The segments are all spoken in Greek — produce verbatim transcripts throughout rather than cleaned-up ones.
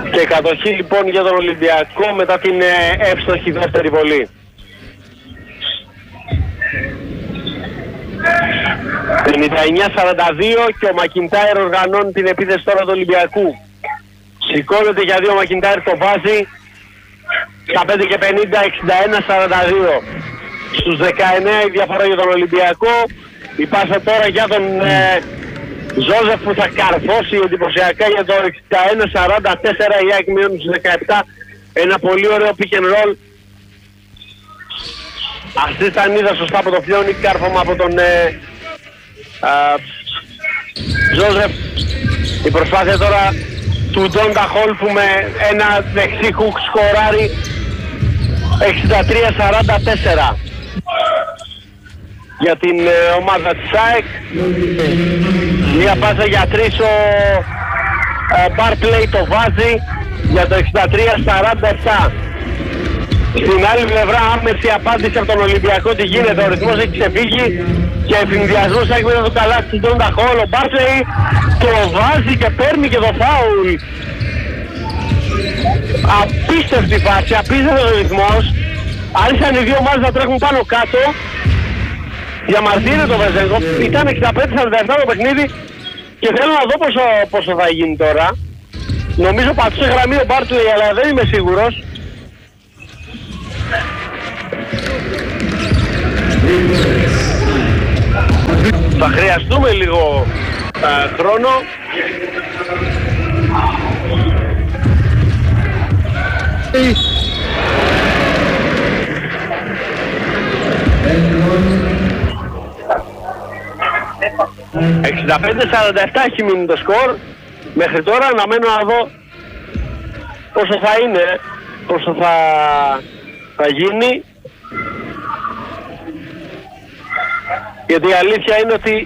Και κατοχή λοιπόν για τον Ολυμπιακό μετά την εύστοχη δεύτερη βολή. πενήντα εννιά σαράντα δύο και ο Μακιντάιρ οργανώνει την επίθεση τώρα του Ολυμπιακού. Σηκώνεται για δύο ο Μακιντάιρ, το βάζει στα πέντε και πενήντα, εξήντα ένα σαράντα δύο. Στους δεκαεννέα η διαφορά για τον Ολυμπιακό. Η πάσα τώρα για τον ε, Ζόζεφ που θα καρφώσει εντυπωσιακά για το εξήντα ένα σαράντα τέσσερα. Η ΑΕΚ μειώνει στους δεκαεπτά. Ένα πολύ ωραίο pick and roll. Αυτή ήταν είδα σωστά από το Φλιόνι, κάρφωμα από τον ε, α, Ζόζεφ. Η προσπάθεια τώρα του Ντόντα Χολ που με ένα δεξί χουκ σκοράρει εξήντα τρία σαράντα τέσσερα για την ε, ομάδα της ΑΕΚ. Μια πάσα για τρεις, ο Μπάρπλεϊ το βάζει για το εξήντα τρία σαράντα επτά. Στην άλλη πλευρά άμεση απάντηση από τον Ολυμπιακό, τι γίνεται, ο ρυθμός έχει ξεφύγει και εφηνδιασμός έχει μετά το καλάθι του Ντόντα Χολ. Ο Μπάρπλεϊ το βάζει και παίρνει και το φάουλ. Απίστευτη φάση, απίστευτος ρυθμός. Άρχισαν οι δύο ομάδες να τρέχουν πάνω κάτω. Διαμαρτύρεται το Βεζέγκοφ, ήταν εξήντα πέντε σαράντα επτά το παιχνίδι και θέλω να δω πόσο, πόσο θα γίνει τώρα. Νομίζω πατούσε γραμμή ο Μπάρτλεϊ, αλλά δεν είμαι σίγουρος. Θα χρειαστούμε λίγο α, χρόνο. εξήντα πέντε σαράντα επτά έχει μείνει το σκορ. Μέχρι τώρα αναμένω να δω πόσο θα είναι, πόσο θα, θα γίνει. Γιατί η αλήθεια είναι ότι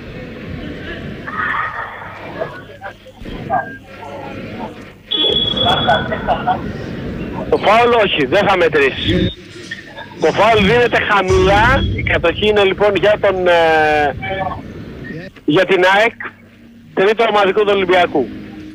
το φάουλ όχι, δεν θα μετρήσει. Το φάουλ δίνεται χαμηλά. Η κατοχή είναι λοιπόν για τον ε, για την ΑΕΚ, τρίτο ομαδικό του Ολυμπιακού.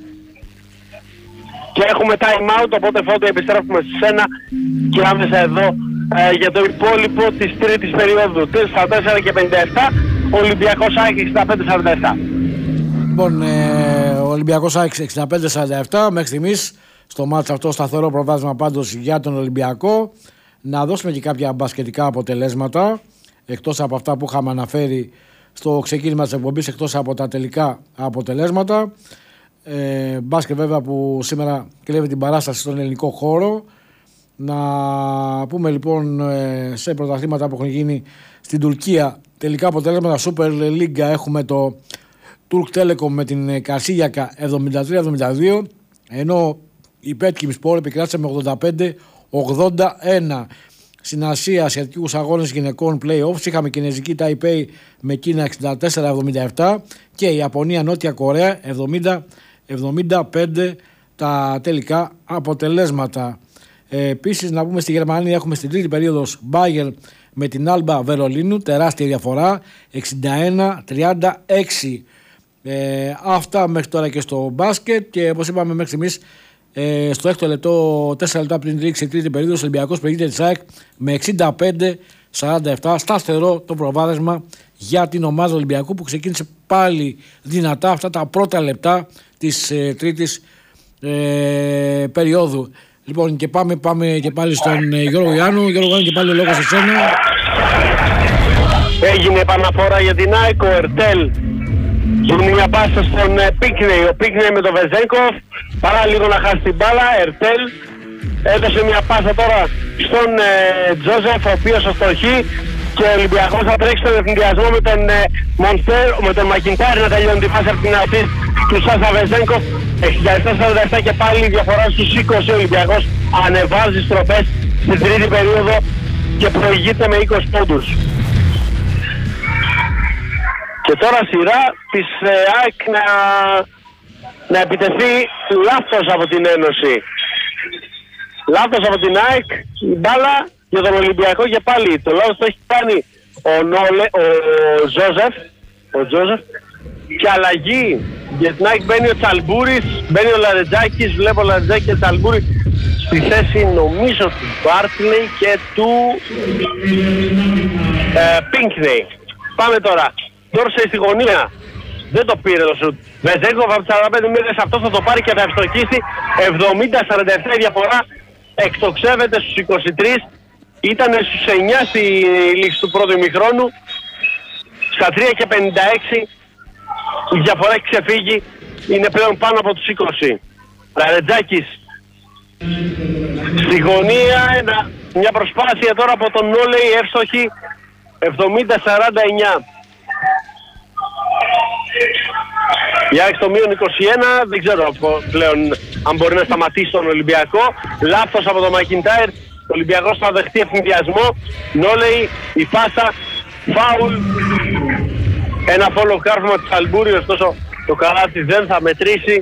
Και έχουμε time out, οπότε Φώτη επιστρέφουμε σε σένα και άμεσα εδώ ε, για το υπόλοιπο της τρίτης περίοδου. Στα τέσσερα και πενήντα επτά, Ολυμπιακός ΑΕΚ εξήντα πέντε σαράντα επτά. Λοιπόν, ε, ο Ολυμπιακός ΑΕΚ εξήντα πέντε σαράντα επτά, μέχρι στιγμής στο μάτς αυτό σταθερό προβάδισμα πάντως για τον Ολυμπιακό. Να δώσουμε και κάποια μπασκετικά αποτελέσματα, εκτός από αυτά που είχαμε αναφέρει στο ξεκίνημα της εκπομπής, εκτός από τα τελικά αποτελέσματα. Ε, μπάσκετ βέβαια που σήμερα κλέβει την παράσταση στον ελληνικό χώρο. Να πούμε λοιπόν ε, σε πρωταθλήματα που έχουν γίνει στην Τουρκία, τελικά αποτελέσματα Super League. Έχουμε το Turk Telecom με την Καρσίγιακα εβδομήντα τρία εβδομήντα δύο, ενώ η Πέτκιμ Sport επικράτησε με ογδόντα πέντε ογδόντα ένα. Στην Ασία, ασιατικούς αγώνες γυναικών play-offs, είχαμε κινέζικη Ταϊπέι με Κίνα εξήντα τέσσερα εβδομήντα επτά και η Ιαπωνία Νότια Κορέα εβδομήντα εβδομήντα πέντε τα τελικά αποτελέσματα. Ε, επίσης να πούμε στη Γερμανία έχουμε στην τρίτη περίοδος Bayern με την Άλμπα Βερολίνου, τεράστια διαφορά εξήντα ένα τριάντα έξι. Ε, αυτά μέχρι τώρα και στο μπάσκετ και όπως είπαμε μέχρι στιγμής Ε, στο έκτο λεπτό, τέσσερα λεπτά πριν ρίξει η τρίτη περίοδο, ο Ολυμπιακός προηγείται της ΑΕΚ με εξήντα πέντε σαράντα επτά. Σταθερό το προβάδισμα για την ομάδα Ολυμπιακού που ξεκίνησε πάλι δυνατά αυτά τα πρώτα λεπτά της ε, τρίτης ε, περίοδου. Λοιπόν, και πάμε, πάμε και πάλι στον ε, Γιώργο Ιάννου. Γιώργο Ιάννου, και πάλι ο λόγος σε σένα. Έγινε επαναφορά για την ΑΕΚ, ο Ερτέλ γίνει μια πάσα στον Πίκνεϊ. Ο Πίκνεϊ με τον Βεζέγκοφ, παρά λίγο να χάσει την μπάλα. Ερτέλ έδωσε μια πάσα τώρα στον ε, Τζόζεφ, ο οποίος αστοχεί και ο Ολυμπιακός θα τρέξει τον ευθυνδιασμό με τον ε, Μονστέρ, με τον Μακιντάρ να τελειώνει την πάσα από την αρχή του Σάσα Βεζέγκοφ. εξήντα επτά σαράντα επτά και πάλι η διαφορά στους είκοσι. Ο Ολυμπιακός ανεβάζει στροφές στην τρίτη περίοδο και προηγείται με είκοσι πόντους. Και τώρα σειρά της ε, ΑΕΚ να, να επιτεθεί λάθος από την Ένωση. Λάθος από την ΑΕΚ, η μπάλα για τον Ολυμπιακό και πάλι. Το λάθος το έχει κάνει ο, Νόλε, ο Ζόζεφ, ο Τζόζεφ και αλλαγή Για την ΑΕΚ μπαίνει ο Τσαλμπούρης, μπαίνει ο Λαρετζάκης, βλέπω ο Λαρετζάκη και Τσαλμπούρη στη θέση νομίζω του Μπάρτλεϊ και του ε, Πίνκνεϊ. Πάμε τώρα. Ντόρσεϊ στη γωνία. Δεν το πήρε το σουτ. Βεζέγκοφ από τις σαράντα πέντε μοίρες, αυτό θα το πάρει και θα ευστοχίσει. εβδομήντα σαράντα επτά η διαφορά. Εκτοξεύεται στους είκοσι τρία. Ήταν στους εννιά στη λήξη του πρώτου ημιχρόνου. Στα τρία και πενήντα έξι η διαφορά έχει ξεφύγει. Είναι πλέον πάνω από τους είκοσι. Λαρετζάκης στη γωνία. Ένα, μια προσπάθεια τώρα από τον Νόλεϊ, εύστοχη. εβδομήντα σαράντα εννιά. Για στο μείον είκοσι ένα, δεν ξέρω πλέον αν μπορεί να σταματήσει τον Ολυμπιακό. Λάθος από τον Μακιντάιρ. Ο Ολυμπιακός θα δεχτεί ευθυνδιασμό. Νόλεϊ, η φάσα, φάουλ. Ένα follow κάρφωμα του Τσαλμπούρη, ωστόσο το καλάθι δεν θα μετρήσει.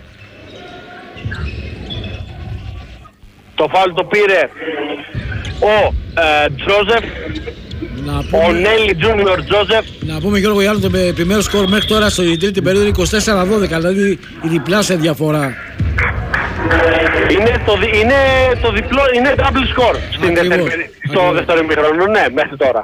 Το φάουλ το πήρε ο ε, Τζόζεφ. Ο Νέλι Τζούνιορ Τζόζεφ. Να πούμε Γιώργο για άλλο το επιμέρους σκορ μέχρι τώρα στο τρίτη περίοδο είκοσι τέσσερα δώδεκα, δηλαδή η διπλάσια διαφορά. Είναι το, είναι το διπλό, είναι double score στην δεύτερη, στο δεύτερο ημίχρονο, ναι, μέχρι τώρα.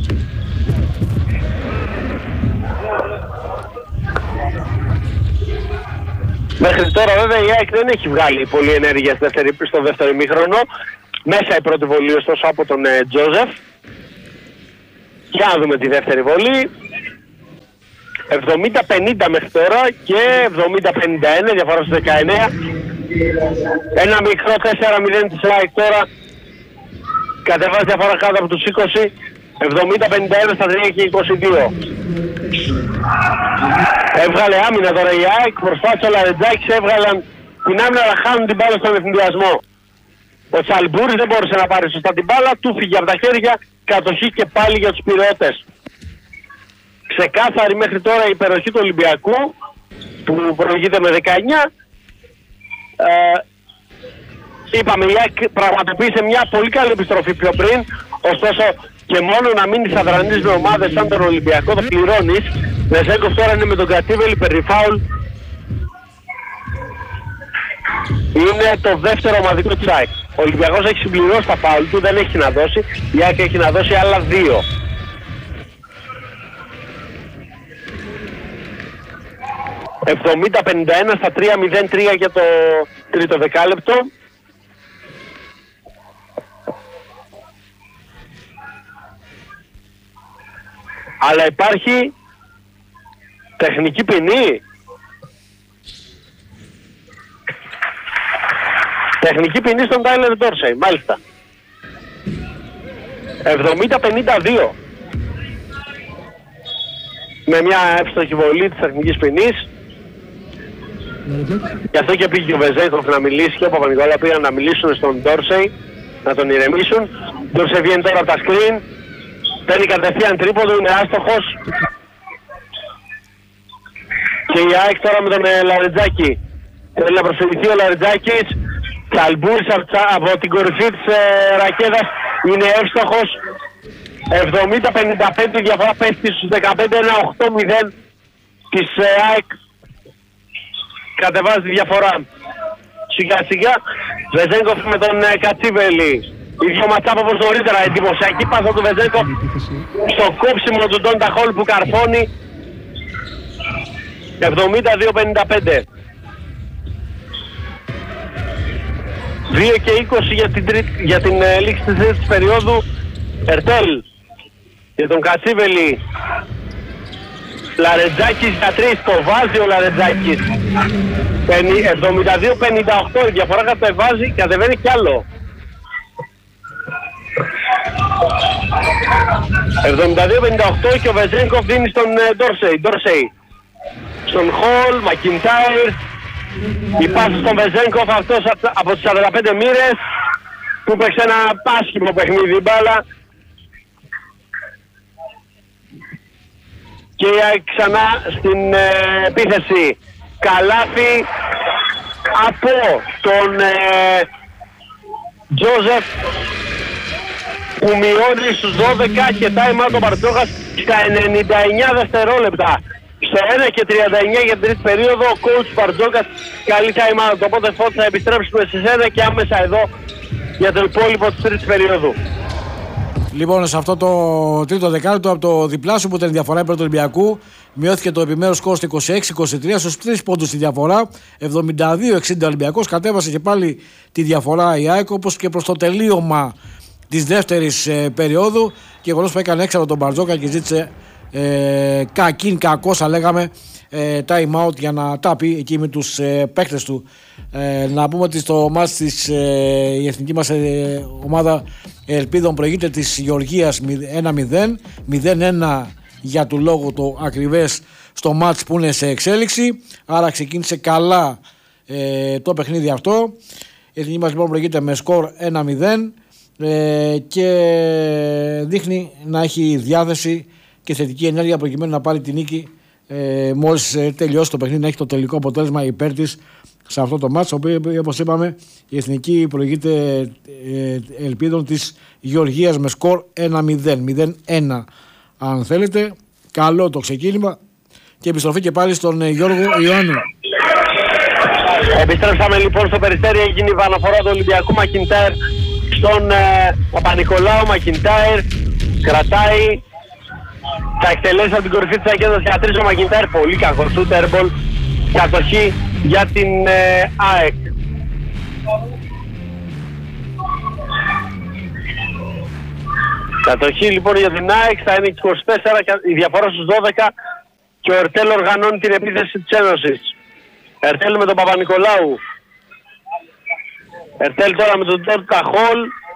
Μέχρι τώρα βέβαια η ΑΕΚ δεν έχει βγάλει πολλή ενέργεια στο δεύτερο ημίχρονο. Μέσα η πρώτη βολή ωστόσο από τον ε, Τζόζεφ. Για να δούμε τη δεύτερη βολή. εβδομήντα πενήντα μέχρι τώρα και εβδομήντα πενήντα ένα, διαφορά στους δεκαεννέα. Ένα μικρό τέσσερα μηδέν της ΑΕΚ τώρα. Κατεβάζει διαφορά κάτω από τους είκοσι. εβδομήντα πενήντα ένα στα τρία και είκοσι δύο. Έβγαλε άμυνα τώρα η ΑΕΚ. Προσπάθησε ο Λαρετζάκης, έβγαλαν την άμυνα αλλά χάνουν την μπάλα στον ευθυνδιασμό. Ο Τσαλμπούρης δεν μπόρεσε να πάρει σωστά την μπάλα. Του φύγε από τα χέρια. Κατοχή και πάλι για τους πυρεώτες. Ξεκάθαρη μέχρι τώρα η υπεροχή του Ολυμπιακού που προηγείται με δεκαεννιά. Ε, είπαμε η ΑΕΚ πραγματοποίησε μια πολύ καλή επιστροφή πιο πριν. Ωστόσο και μόνο να μείνεις αδρανής με ομάδες σαν τον Ολυμπιακό το πληρώνεις. Βεζέγκοφ τώρα είναι με τον Κατίβελη, περί φάουλ. Είναι το δεύτερο ομαδικό της ΑΕΚ. Ο Ολυμπιακός έχει συμπληρώσει τα φάουλ του, δεν έχει να δώσει. Η ΑΕΚ έχει να δώσει άλλα δύο. εβδομήντα πενήντα ένα στα τρία μηδέν τρία για το τρίτο δεκάλεπτο. Αλλά υπάρχει τεχνική ποινή. Τεχνική ποινή στον Τάιλερ Ντόρσεϊ, μάλιστα. εβδομήντα πενήντα δύο. Με μια εύστοχη βολή της τεχνικής ποινής. Γι' αυτό και πήγε ο Βεζέγκοφ να μιλήσει και ο Παπα-Νικόλα πήγαν να μιλήσουν στον Ντόρσεϊ, να τον ηρεμήσουν. Ντόρσεϊ βγαίνει τώρα από τα screen. Παίρνει κατευθείαν τρίποντο, είναι άστοχος. Και η ΑΕΚ τώρα με τον Λαρετζάκη. Θέλει να προσελκυθεί ο Λαρετζάκης. Τσαλμπούρης από την κορυφή της ε, ρακέτας είναι εύστοχος. εβδομήντα πενήντα πέντε η διαφορά πέφτει στους δεκαπέντε, ένα οκτώ μηδέν της ε, ΑΕΚ. Κατεβάζει τη διαφορά. Σιγά σιγά. Βεζέγκοφ με τον ε, Κατσίβελη. Οι δυο ματσάπ όπως νωρίτερα. Εντυπωσιακή πάσα του Βεζέγκοφ στο κόψιμο του Ντόντα Χολ που καρφώνει. εβδομήντα δύο πενήντα πέντε. δύο και είκοσι για την, τρίτη, για την ε, λήξη της τρίτης περίοδου. Ερτέλ για τον Κατσίβελη. Λαρετζάκης για τρεις, το βάζει ο Λαρετζάκης. εβδομήντα δύο πενήντα οκτώ, η διαφορά κατεβάζει, κατεβαίνει κι άλλο. εβδομήντα δύο πενήντα οκτώ και ο Βεζέγκοφ δίνει στον Ντόρσεϊ. Ντόρσεϊ στον Χολ, Μακιντάιρ. Η πάση στον Βεζέγκοφ, αυτός από τις σαράντα πέντε μοίρες που παίξει ένα πάσχημο παιχνίδι μπάλα. Και ξανά στην ε, επίθεση. Καλάθι από τον ε, Τζόζεφ που μειώνει στους δώδεκα και time out ο Μπαρτζόκας στα ενενήντα εννιά δευτερόλεπτα. Στο ένα και τριάντα εννιά για την τρίτη περίοδο ο coach Μπαρτζόκας καλεί time out. Οπότε Φώτη θα επιστρέψουμε στις ένα και άμεσα εδώ για το υπόλοιπο της τρίτης περίοδου. Λοιπόν, σε αυτό το τρίτο δεκάλεπτο από το διπλάσιο που ήταν η διαφορά υπέρ του Ολυμπιακού, μειώθηκε το επιμέρους σκορ στο είκοσι έξι είκοσι τρία στους τρεις πόντους τη διαφορά. εβδομήντα δύο εξήντα Ολυμπιακός, κατέβασε και πάλι τη διαφορά η ΑΕΚ, όπως και προς το τελείωμα της δεύτερης ε, περίοδου. Γεγονός που έκανε έξαλλο τον Μπαρτζόκα και ζήτησε ε, κακήν κακός, θα λέγαμε, ε, time out για να τα πει εκεί με τους ε, παίκτες του. Ε, να πούμε ότι στο μάτς της ε, η εθνική μας ε, ομάδα Ελπίδων προηγείται της Γεωργίας ένα μηδέν, μηδέν ένα για του λόγου το ακριβές στο μάτς που είναι σε εξέλιξη, άρα ξεκίνησε καλά ε, το παιχνίδι αυτό. Η εθνική μας λοιπόν προηγείται με σκορ ένα μηδέν ε, και δείχνει να έχει διάθεση και θετική ενέργεια προκειμένου να πάρει την νίκη ε, μόλις ε, τελειώσει το παιχνίδι, να έχει το τελικό αποτέλεσμα υπέρ της σε αυτό το μάτς, οποίο όπως είπαμε η εθνική προηγείται ε, Ελπίδων της Γεωργίας με σκορ ένα μηδέν, μηδέν ένα αν θέλετε. Καλό το ξεκίνημα και επιστροφή και πάλι στον ε, Γιώργο Ιωάννου. Επιστρέψαμε λοιπόν στο Περιστέρι, έγινε η βαναφορά του Ολυμπιακού. Μακιντάιρ στον ε, Παπα-Νικολάου. Μακιντάιρ κρατάει, θα εκτελέσει από την κορυφή της ακέντας για τρεις ο Μακιντάιρ, πολύ κακό σουτ, airball, κατοχή για την ε, ΑΕΚ. Κατοχή λοιπόν για την ΑΕΚ, θα είναι είκοσι τέσσερα, η διαφορά στους δώδεκα και ο Ερτέλ οργανώνει την επίθεση της Ένωσης. Ερτέλ με τον Παπα-Νικολάου. Ερτέλ τώρα με τον Τόρτα Χολ.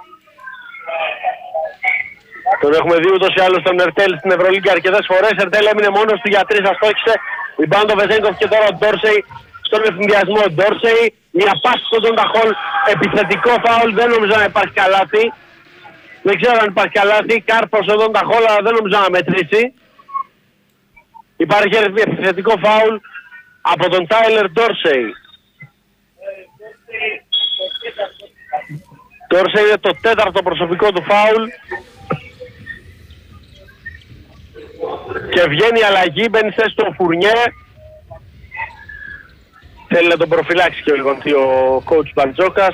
Τον έχουμε δει ούτως ή άλλως τον Ερτέλ στην Ευρωλίγκα αρκετές φορές. Ερτέλ έμεινε μόνος του για τρεις, αστόχησε. Λιμπάνω τον Βεζέγκοφ και τώρα ο Ντόρσεϊ στον ευθυνδιασμό. Ντόρσεϊ, μια πάση στον Τόρτα Χολ. Επιθετικό φάουλ, δεν νομίζω να υπάρχει καλάθι. Δεν ξέρω αν υπάρχει καλάθι. Κάρπος στον Τόρτα Χολ, αλλά δεν νομίζω να μετρήσει. Υπάρχει επιθετικό φάουλ από τον Τάιλερ Ντόρσεϊ. Ντόρσεϊ είναι το τέταρτο προσωπικό του φάουλ. Και βγαίνει η αλλαγή, μπαίνει θέση του Φουρνιέ. Θέλει να τον προφυλάξει και ο λίγο ο coach Μπαρτζόκας.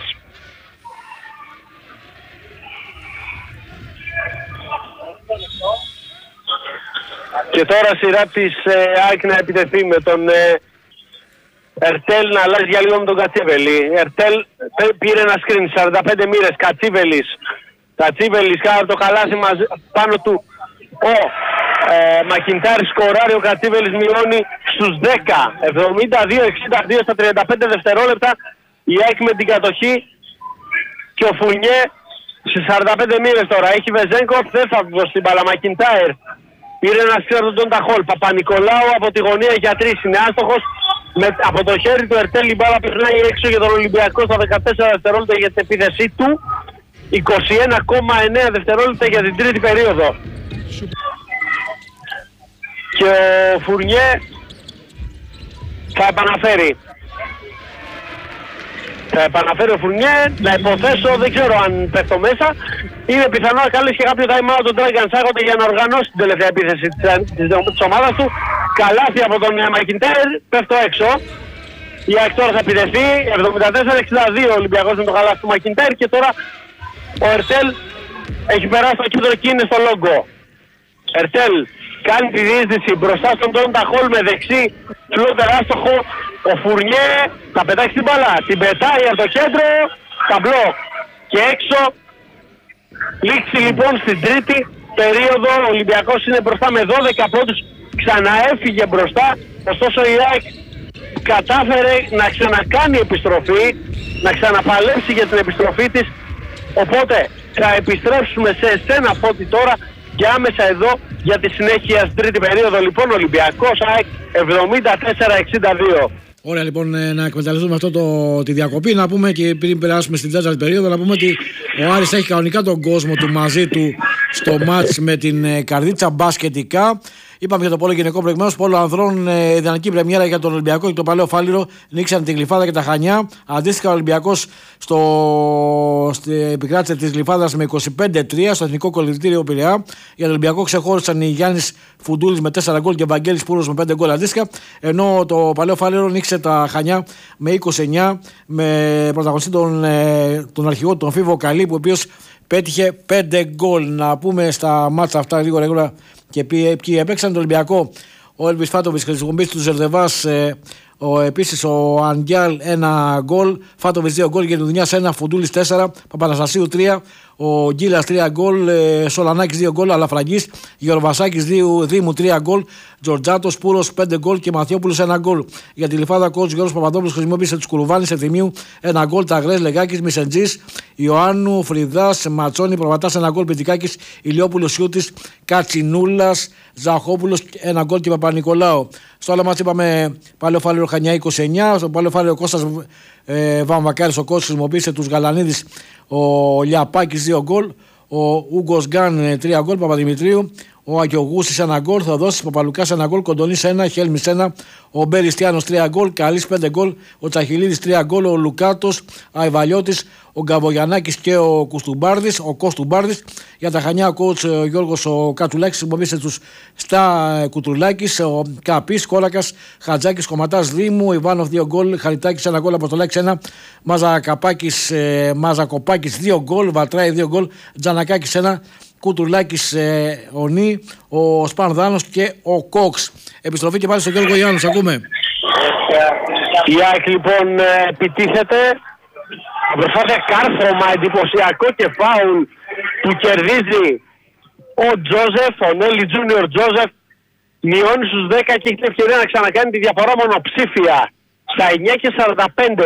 Και τώρα σειρά της ε, ΑΕΚ να επιτεθεί με τον ε, Ερτέλ να αλλάζει για λίγο με τον Κατσίβελη. Ερτέλ πήρε ένα screen, σαράντα πέντε μοίρες, Κατσίβελης. Κατσίβελης κάνει το καλάθι μαζί, πάνω του ο ε, Μακιντάρ σκοράρει, ο Κατσίβελης μειώνει στους δέκα. εβδομήντα δύο εξήντα δύο στα τριάντα πέντε δευτερόλεπτα. Η ΑΕΚ με την κατοχή και ο Φουνιέ στις σαράντα πέντε μοίρες τώρα. Έχει Βεζέγκοφ, δεν θα δώσει την μπάλα. Μακιντάρ πήρε ένα σκριν τον Ταχόλ. Παπα-Νικολάου από τη γωνία για τρεις, είναι άστοχος. Με, από το χέρι του Ερτέλ η μπάλα περνάει έξω για τον Ολυμπιακό στα δεκατέσσερα δευτερόλεπτα για την επίθεσή του. είκοσι ένα κόμμα εννέα δευτερόλεπτα για την τρίτη περίοδο. Και ο Φουρνιέ θα επαναφέρει. Θα επαναφέρει ο Φουρνιέ, να υποθέσω, δεν ξέρω αν πέφτω μέσα. Είναι πιθανό να καλέσει και κάποιο time out τον Dragan Σάγοντα για να οργανώσει την τελευταία επίθεση της, της, της ομάδας του. Καλάθι από τον Μακιντέρ, πέφτω έξω. Η ΑΕΚ τώρα θα επιτεθεί, εβδομήντα τέσσερα εξήντα δύο ο Ολυμπιακός με το καλάθι του Μακιντέρ και τώρα ο Ερτέλ έχει περάσει το κέντρο και είναι στο λόγκο. Ερτέλ κάνει τη διείσδυση μπροστά στον Τόντα Χολ με δεξί φλότερ άστοχο. Ο Φουρνιέ θα πετάξει την μπάλα, την πετάει από το κέντρο, ταμπλό και έξω. Λήξη λοιπόν στην τρίτη περίοδο, ο Ολυμπιακός είναι μπροστά με δώδεκα πόντους, ξαναέφυγε μπροστά, ωστόσο η ΑΕΚ κατάφερε να ξανακάνει επιστροφή, να ξαναπαλέψει για την επιστροφή της, οπότε θα επιστρέψουμε σε εσένα Φώτη τώρα και άμεσα εδώ για τη συνέχεια στην τρίτη περίοδο. Λοιπόν, Ολυμπιακός ΑΕΚ εβδομήντα τέσσερα εξήντα δύο. Ωραία, λοιπόν, να εκμεταλλευτούμε αυτό το, τη διακοπή. Να πούμε και πριν περάσουμε στην τέταρτη περίοδο, να πούμε ότι ο Άρης έχει κανονικά τον κόσμο του μαζί του στο μάτς με την Καρδίτσα μπασκετικά. Είπαμε για το πόλο γυναικών προηγουμένως. Πόλο ανδρών, ε, ιδανική πρεμιέρα για τον Ολυμπιακό και το Παλαιό Φάληρο. Νίξαν τη Γλυφάδα και τα Χανιά. Αντίστοιχα, ο Ολυμπιακός στην επικράτηση της Γλυφάδας με είκοσι πέντε τρία στο Εθνικό Κολυμπητήριο Πειραιά. Για τον Ολυμπιακό ξεχώρισαν οι Γιάννης Φουντούλης με τέσσερα γκολ και Βαγγέλης Πούρος με πέντε γκολ αντίστοιχα. Ενώ το Παλαιό Φάληρο νίξε τα Χανιά με είκοσι εννιά με πρωταγωνιστή τον, ε, τον αρχηγό τον Φίβο Καλή, που ο οποίος πέτυχε πέντε γκολ. Να πούμε στα μάτσα αυτά λίγο γρήγορα και ποιοι έπαιξαν. Το Ολυμπιακό, ο Έλβης Φάτοβιτς, χρησιμοποίηση του Ζερδεβάς, ε, ο, επίσης ο Ανγκιάλ ένα γκολ, Φάτοβιτς δύο γκολ, Γερουδουνιάς ένα, Φουντούλης τέσσερα, Παπαναστασίου τρία, ο Γκίλας τρία γκολ, ε, Σολανάκης δύο γκολ, Αλαφραγκής, Γεωροβασάκης δύο, Δήμου τρία γκολ, Τζορτζάτος, Πούρος πέντε γκολ και Μαθιόπουλος ένα γκολ. Για τη Λιφάδα, κότς Γιώργος Παπαδόπουλος χρησιμοποίησε τους Κουρουβάνης, Ευθυμίου ένα γκολ, Ταγρές, Λεγάκης, Μισεντζής, Ιωάννου, Φρυδάς, Ματσόνη, Προβατάς ένα γκολ, Πιτικάκης, Ηλιόπουλος, Σιούτης, Κατσινούλας, Ζαχόπουλος ένα γκολ και Παπα-Νικολάου. Στο άλλο μάτς είπαμε Παλαιό Φάληρο Χανιά είκοσι εννιά, στο Παλαιό Φάληρο Κώστας ε, Βαμβακάρης, ο κότς χρησιμοποίησε τους Γαλανίδης, ο Λιαπάκης δύο γκολ, ο Ούγκος Γκάν τρία γκολ, Παπαδημητρίου, ο Αγιογούσης ένα γκολ, Θεοδόσης Παπαλουκάς ένα γκολ, Κοντονής ένα, Χέλμης ένα, ο Μπεριστιάνος τρία γκολ, Καλής πέντε γκολ, ο Τσαχιλίδης τρία γκολ, ο Λουκάτος, Αϊβαλιώτης, ο Γκαβογιαννάκης και ο Κουστουμπάρδης, ο Κωστουμπάρδης. Για τα Χανιά ο κότς ο Γιώργος ο Κατσουλάκης χρησιμοποίησε τους Στα Κουτρουλάκης, ο Καπής, Κόλακας, Χατζάκης, Κομματάς Δήμου, ο Ιβάνοφ δύο γκολ, Χαριτάκης ένα γκολ, Αποστολάκης ένα, Μαζακαπάκης, ε, Μαζακοπάκης δύο γκολ, Βατράη δύο γκολ, Τζανακάκης ένα, Κουτουλάκης ε, ο Νί, ο Σπανδάνος και ο Κόξ. Επιστροφή και πάλι στον Γιώργο Γιάννους, ακούμε. Η ΑΕΚ λοιπόν επιτίθεται. Προσπάθεια κάρφωμα, εντυπωσιακό και φάουλ που κερδίζει ο Τζόζεφ, ο Νέλη Τζούνιορ Τζόζεφ. Μειώνει στους δέκα και έχει την ευκαιρία να ξανακάνει τη διαφορά μονοψήφια στα εννιά και σαράντα πέντε.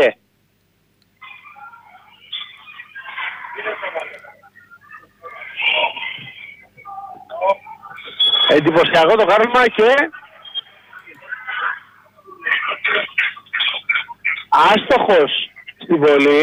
Εντυπωσιακό το κάρφωμα και άστοχος στη βολή.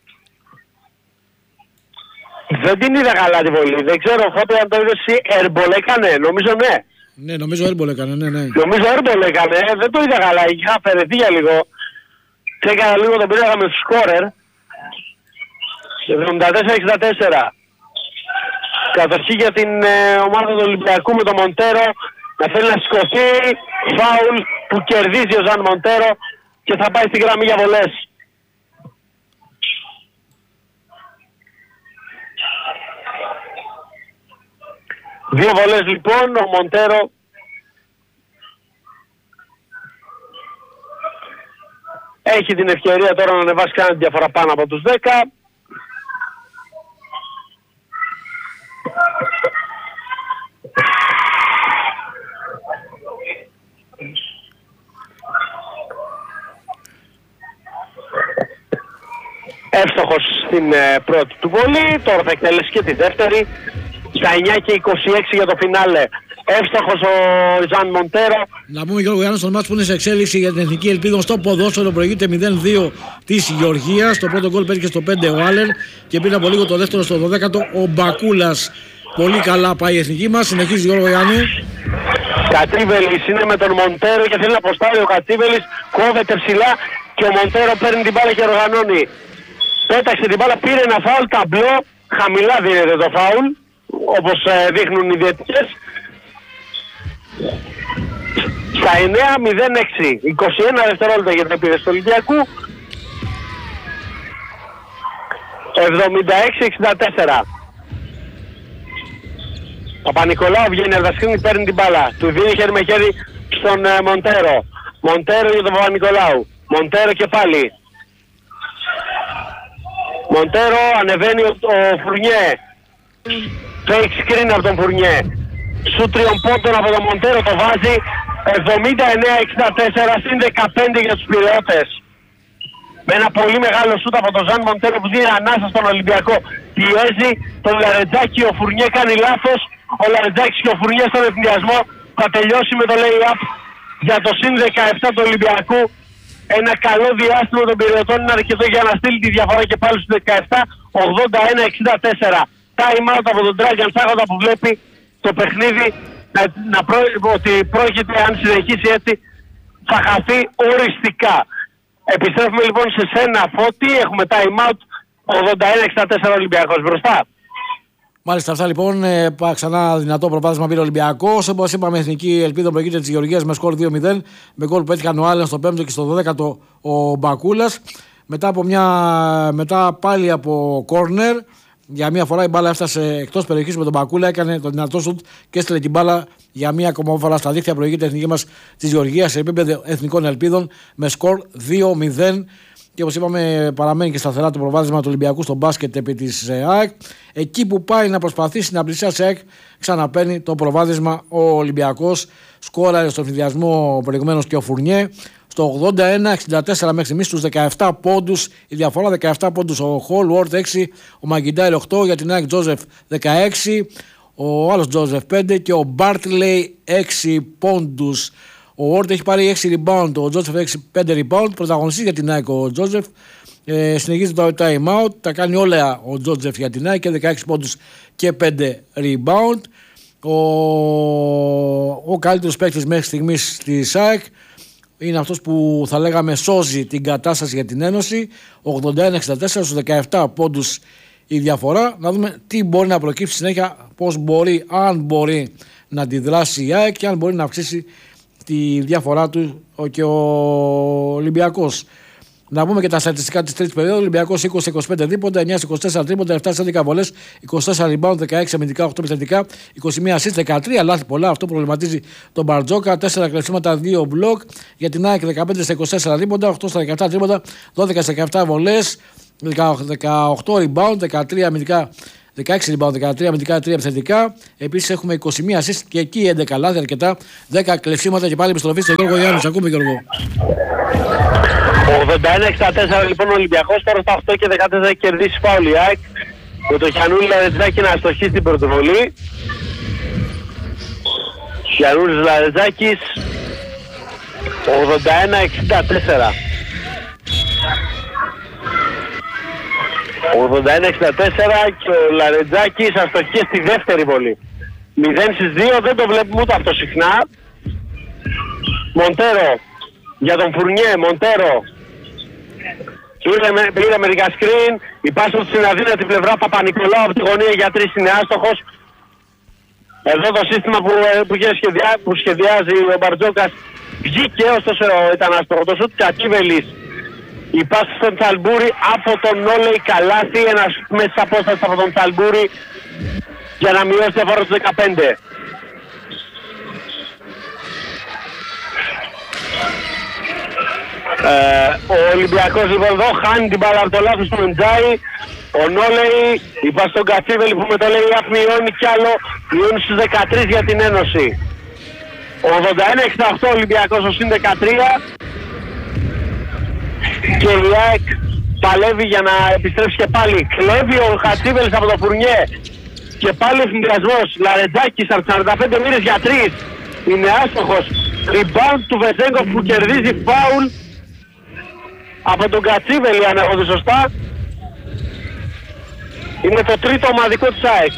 Δεν την είδα καλά τη βολή. Δεν ξέρω, Φώτη, αν το είδες εσύ, έρμπολ έκανε, νομίζω ναι. Ναι, νομίζω έρμπολ έκανε, ναι, ναι. Νομίζω έρμπολ έκανε, δεν το είδα καλά. Είχα αφαιρεθεί για λίγο. Και έκανα λίγο τον πήραγα με τους σκόρερ. εβδομήντα τέσσερα εξήντα τέσσερα. Καταρχή για την ε, ομάδα του Ολυμπιακού με τον Μοντέρο. Να θέλει να σηκωθεί. Φάουλ που κερδίζει ο Ζαν Μοντέρο και θα πάει στη γραμμή για βολές. Δύο βολές λοιπόν, ο Μοντέρο έχει την ευκαιρία τώρα να ανεβάσει κάνει τη διαφορά πάνω από τους δέκα. Εύστοχος στην ε, πρώτη του βολή, τώρα θα εκτελέσει και τη δεύτερη. Στα εννιά και είκοσι έξι για το φινάλε. Εύστοχος ο Ζαν Μοντέρο. Να πούμε Γιώργο Γιάννη, στον μάτς που είναι σε εξέλιξη για την Εθνική Ελπίδα στο ποδόσφαιρο, προηγείται μηδέν δύο της Γεωργίας. Το πρώτο γκολ πέτυχε στο πέντε ο Άλεν και πριν από λίγο το δεύτερο στο δωδέκατο ο Μπακούλας. Πολύ καλά πάει η εθνική μας. Συνεχίζει Γιώργο Γιάννη. Κατρίβελης είναι με τον Μοντέρο και θέλει να αποστάρει ο Κατρίβελης. Κόβεται ψηλά και ο Μοντέρο παίρνει την μπάλα και οργανώνει. Πέταξε την μπάλα, πήρε ένα φάουλ, ταμπλό. Χαμηλά δίνεται το φάουλ, όπως ε, δείχνουν οι διαιτητές. Στα εννιά μηδέν έξι, είκοσι ένα δευτερόλεπτα για την επίδεση του Ολυμπιακού. εβδομήντα έξι εξήντα τέσσερα. Παπα-Νικολάου βγαίνει από τα σκρίνη, παίρνει την μπάλα. Του δίνει χέρι με χέρι στον ε, Μοντέρο. Μοντέρο για τον Παπα-Νικολάου. Μοντέρο και πάλι. Μοντέρο, ανεβαίνει ο, ο Φουρνιέ. Fake screen από τον Φουρνιέ. Σου τριών πόντων από τον Μοντέρο το βάζει. εβδομήντα εννέα εξήντα τέσσερα συν δεκαπέντε για τους Πειραιώτες. Με ένα πολύ μεγάλο σούτ από τον Ζαν Μοντέρο που δίνει ανάσα στον Ολυμπιακό. Πιέζει τον Λαρετζάκη, ο Φουρνιέ κάνει λάθος. Ο Λαρετζάκης και ο Φουρνιέ στον ευθυνδιασμό. Θα τελειώσει με το lay-up για το συν δεκαεπτά του Ολυμπιακού. Ένα καλό διάστημα των Πειραιωτών είναι αρκετό για να στείλει τη διαφορά και πάλι στους δεκαεπτά ογδόντα ένα εξήντα τέσσερα. Time out από τον Dragan Σάγοντα που βλέπει το παιχνίδι να προ, ότι πρόκειται, αν συνεχίσει έτσι, θα χαθεί οριστικά. Επιστρέφουμε λοιπόν σε σένα, Φώτη, έχουμε time out, ογδόντα ένα εξήντα τέσσερα Ολυμπιακός μπροστά. Μάλιστα, αυτά λοιπόν. Ε, ξανά δυνατό προβάδισμα πήρε ο Ολυμπιακός. Όπως είπαμε, εθνική ελπίδα προηγείται της Γεωργίας με σκορ δύο μηδέν. Με γκολ που πέτυχαν ο Άλεν στο πέμπτο και στο δώδεκατο ο Μπακούλας. Μετά, από μια, μετά πάλι από κόρνερ. Για μία φορά η μπάλα έφτασε εκτός περιοχής με τον Μπακούλα. Έκανε το δυνατό σουτ και έστειλε την μπάλα για μία ακόμα φορά στα δίχτυα. Προηγείται η εθνική μας της Γεωργίας σε επίπεδο εθνικών ελπίδων με σκορ δύο μηδέν. Και όπως είπαμε, παραμένει και σταθερά το προβάδισμα του Ολυμπιακού στο μπάσκετ επί της ΑΕΚ. Εκεί που πάει να προσπαθήσει να πλησιάσει ΑΕΚ, ξαναπαίρνει το προβάδισμα ο Ολυμπιακός. Σκόραρε στον συνδυασμό προηγουμένως και ο Φουρνιέ. Στο ογδόντα ένα εξήντα τέσσερα μέχρι στιγμής στους δεκαεπτά πόντους. Η διαφορά δεκαεπτά πόντους. Ο Χόλουορτ έξι, ο Μαγκιντάιλ οκτώ, για την ΑΕΚ Τζόζεφ δεκαέξι, ο άλλος Τζόζεφ πέντε και ο Μπάρτλεϊ έξι πόντους. Ο Όρτ έχει πάρει έξι rebound, ο Τζόζεφ έχει πέντε rebound. Πρωταγωνιστής για την ΑΕΚ ο Τζόζεφ. Ε, συνεχίζει το time out. Τα κάνει όλα ο Τζόζεφ για την ΑΕΚ και δεκαέξι πόντους και πέντε rebound. Ο, ο καλύτερος παίκτης μέχρι στιγμής της ΑΕΚ είναι αυτός που θα λέγαμε σώζει την κατάσταση για την Ένωση. ογδόντα ένα εξήντα τέσσερα στους δεκαεπτά πόντους η διαφορά. Να δούμε τι μπορεί να προκύψει συνέχεια, πώς μπορεί, αν μπορεί να αντιδράσει η ΑΕΚ και αν μπορεί να αυξήσει τη διαφορά του και ο Ολυμπιακός. Να πούμε και τα στατιστικά της τρίτης περίοδου. Ολυμπιακός είκοσι είκοσι πέντε δίποντα, εννιά είκοσι τέσσερα τρίποντα, επτά έντεκα βολές, είκοσι τέσσερα rebound, δεκαέξι αμυντικά, οκτώ επιθετικά, είκοσι ένα assist, δεκατρία λάθη πολλά. Αυτό προβληματίζει τον Μπαρτζόκα. τέσσερα κλεψίματα, δύο μπλοκ. Για την ΑΕΚ δεκαπέντε στα είκοσι τέσσερα δίποντα, οκτώ στα δεκαεπτά τρίποντα, δώδεκα στα δεκαεπτά βολές, δεκαοκτώ rebound, δεκατρία αμυντικά. δεκαέξι rebound, δεκατρία αμυντικά, τρία επιθετικά. Επίσης έχουμε είκοσι ένα assist και εκεί έντεκα λάθη, αρκετά. δέκα κλεψίματα και πάλι επιστροφή στον Γιώργο Γιάννη. Ακούμε, Γιώργο. ογδόντα ένα εξήντα τέσσερα λοιπόν ο Ολυμπιακός, τώρα στα οκτώ και δεκατέσσερα κερδίσει φάουλ η ΑΕΚ. Με το Γιαννούλη Λαρετζάκη να αστοχεί στην πρωτοβολή. Γιαννούλης Λαρετζάκης, ογδόντα ένα εξήντα τέσσερα. ογδόντα ένα εξήντα τέσσερα και ο Λαρετζάκης αστοχεί στη δεύτερη βολή. μηδέν στις δύο, δεν το βλέπουμε ούτε αυτό συχνά. Μοντέρο για τον Φουρνιέ, Μοντέρο. Πήρε, πήρε μερικά screen, η πάσα του στην αδύνατη πλευρά, Παπα-Νικολάου από τη γωνία για τρεις είναι άστοχος. Εδώ το σύστημα που, που, σχεδιά, που σχεδιάζει ο Μπαρτζόκας βγήκε, ωστόσο ήταν άστοχο. Το σουτ Κακίβελης. Η πάσα στον Τσαλμπούρη από τον Όλεϊ καλάθι, ένας μέσα απόσταση από τον Τσαλμπούρη για να μειώσει διαφορά του δεκαπέντε. Ε, ο Ολυμπιακός λοιπόν εδώ χάνει την μπάλα από το λάθος του Ντζάι. Ο Νόλεϊ, είπα στον Κατσίβελη που με το λέει μειώνει κι άλλο, μειώνει στους δεκατρείς για την Ένωση. ογδόντα ένα εξήντα οκτώ Ολυμπιακός ο συν δεκατρία. Και η ΑΕΚ παλεύει για να επιστρέψει και πάλι. Κλέβει ο Χατσίβελης από το Φουρνιέ. Και πάλι ο συνδυασμός. Λαρετζάκης από σαράντα πέντε μοίρες για τρεις. Είναι άστοχος. Rebound του Βεζέγκοφ που κερδίζει φάουλ από τον Κατσίβελη, αν έχω δει σωστά. Είναι το τρίτο ομαδικό της ΑΕΚ.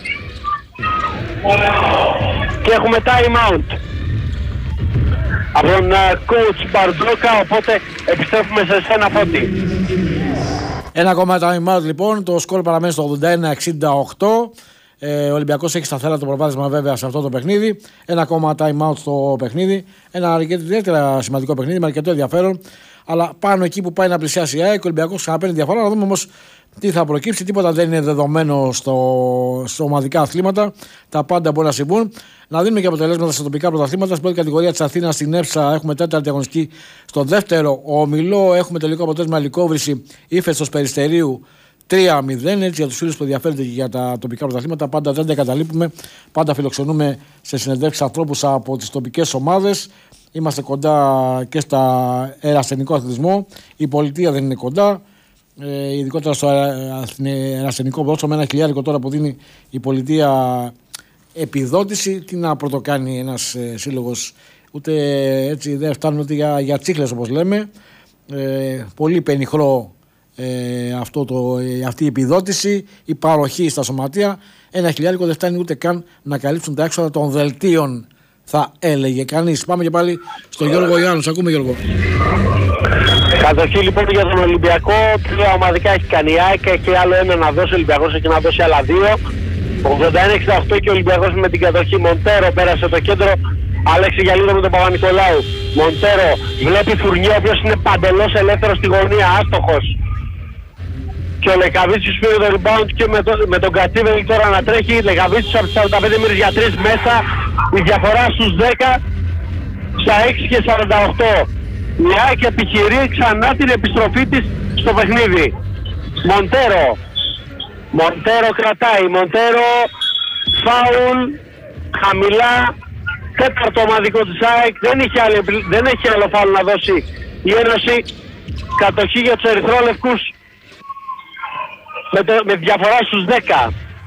Και έχουμε time out από τον uh, coach Μπαρτζόκα, οπότε επιστρέφουμε σε σένα, Φώτη. Ένα ακόμα time out λοιπόν, το σκορ παραμένει στο ογδόντα ένα εξήντα οκτώ. Ε, ο Ολυμπιακός έχει σταθερά το προβάδισμα βέβαια σε αυτό το παιχνίδι. Ένα ακόμα time out στο παιχνίδι. Ένα ιδιαίτερα σημαντικό παιχνίδι με αρκετό ενδιαφέρον. Αλλά πάνω εκεί που πάει να πλησιάσει η ΑΕΚ, ο Ολυμπιακός ξαναπαίρνει διαφορά. Να δούμε όμως τι θα προκύψει. Τίποτα δεν είναι δεδομένο στο, στο ομαδικά αθλήματα. Τα πάντα μπορεί να συμβούν. Να δίνουμε και αποτελέσματα στα τοπικά πρωταθλήματα. Στην πρώτη κατηγορία της Αθήνας, στην Εύσα, έχουμε τέταρτη αγωνιστική. Στο δεύτερο ομιλό έχουμε τελικό αποτέλεσμα Λυκόβρηση Ήφαιστος Περιστερίου τρία μηδέν. Έτσι, για τους φίλους που ενδιαφέρονται για τα τοπικά πρωταθλήματα, πάντα δεν τα εγκαταλείπουμε. Πάντα φιλοξενούμε σε συνεντεύξεις ανθρώπους από τις τοπικές ομάδες. Είμαστε κοντά και στα ερασιτεχνικό αθλητισμό. Η πολιτεία δεν είναι κοντά. Ε, ειδικότερα στο ερασιτεχνικό ποδόσφαιρο, με ένα χιλιάρικο τώρα που δίνει η πολιτεία επιδότηση. Τι να πρωτοκάνει ένας ε, σύλλογος, ούτε έτσι δεν φτάνουν ούτε για, για τσίχλες όπως λέμε. Ε, πολύ πενιχρό ε, αυτό το, ε, αυτή η επιδότηση, η παροχή στα σωματεία. Ένα χιλιάρικο δεν φτάνει ούτε καν να καλύψουν τα έξοδα των δελτίων, θα έλεγε κανείς. Πάμε και πάλι στο Γιώργο Ιωάννου. Ακούμε, Γιώργο. Καταρχή λοιπόν για τον Ολυμπιακό, τρία ομαδικά έχει κάνει η ΑΕΚ και άλλο ένα να δώσει. Ο Ολυμπιακός έχει να δώσει άλλα δύο. ογδόντα ένα εξήντα οκτώ και ο Ολυμπιακός με την κατοχή. Μοντέρο πέρασε το κέντρο, άλλαξε για λίγο με τον Παπα-Νικολάου. Μοντέρο βλέπει Φουρνιό, ο οποίος είναι παντελώς ελεύθερος στη γωνία, άστοχος. Και ο Λεκαβίτσιος πήρε το rebound και με, το, με τον Κατσίβελη τώρα να τρέχει. Λεκαβίτσιος από τις σαράντα πέντε μοίρες για τρεις μέσα, η διαφορά στους δέκα στα έξι και σαράντα οκτώ. Η ΑΕΚ επιχειρεί ξανά την επιστροφή της στο παιχνίδι. Μοντέρο. Μοντέρο κρατάει. Μοντέρο φάουλ χαμηλά. Τέταρτο ομαδικό της ΑΕΚ. Δεν έχει, άλλη, δεν έχει άλλο φάουλ να δώσει η Ένωση. Κατοχή για τους ερυθρόλευκους με, το, με διαφορά στους δέκα.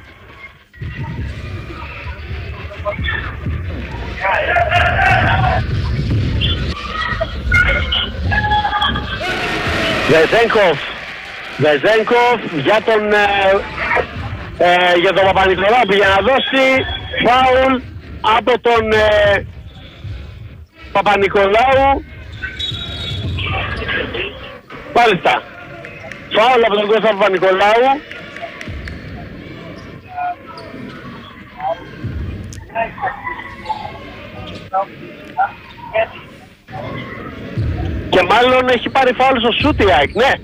Βεζένκοφ. Βεζένκοφ για τον ε, ε, για τον Παπα-Νικολάου που για να δώσει φάουλ από τον ε, Παπα-Νικολάου. Μάλιστα. Φάουλ από τον Κώστα Παπα-Νικολάου. Και μάλλον έχει πάρει φάουλ στο σούτ η ΑΕΚ, ναι.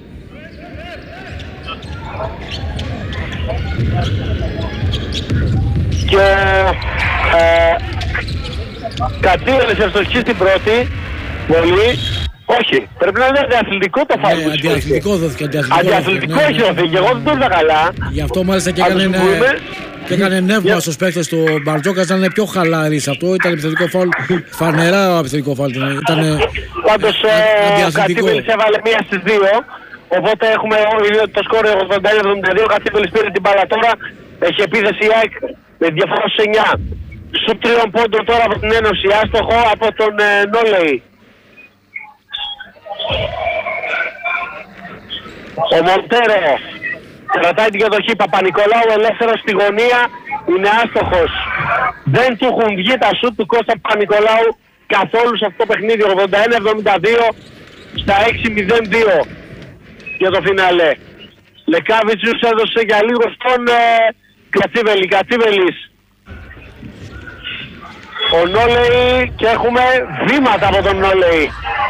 Και ε, Κατσίβελης ευστοχή στην πρώτη βολή. Όχι, πρέπει να είναι αντιαθλητικό το φάουλ. Ναι, αντιαθλητικό δόθηκε. Αντιαθλητικό, αντιαθλητικό έχει δοθεί και εγώ δεν το είδα καλά. Γι' αυτό μάλιστα και έκανε, ένα, και έκανε νεύμα yeah. στους παίκτες του Μπαρτζόκας να είναι πιο χαλαροί σε αυτό. Ήταν επιθετικό φάουλ, φανερά επιθετικό φάουλ. Πάντως ο Κατσίβελης έβαλε μία στις δύο. Οπότε έχουμε το σκόρ ογδόντα ένα εβδομήντα δύο. Ο Κατσίβελης πήρε την μπάλα τώρα. Έχει επίθεση η ΑΕΚ με διαφορά στους εννιά. Σου τριών πόντων τώρα από την Ένωση. Άστοχο από τον ε, Νόλεϊ. Ο Μοντέρο κρατάει την κατοχή. Παπα-Νικολάου ελεύθερος στη γωνία. Είναι άστοχος. Δεν του έχουν βγει τα σουτ του Κώστα Παπα-Νικολάου καθόλου σε αυτό το παιχνίδι. ογδόντα ένα εβδομήντα δύο στα έξι μηδέν δύο για το φινάλε. Λεκάβιτσιος έδωσε για λίγο στον ε, Κατσίβελη. Κατσίβελης. Ο Νόλεϊ και έχουμε βήματα από τον Νόλεϊ.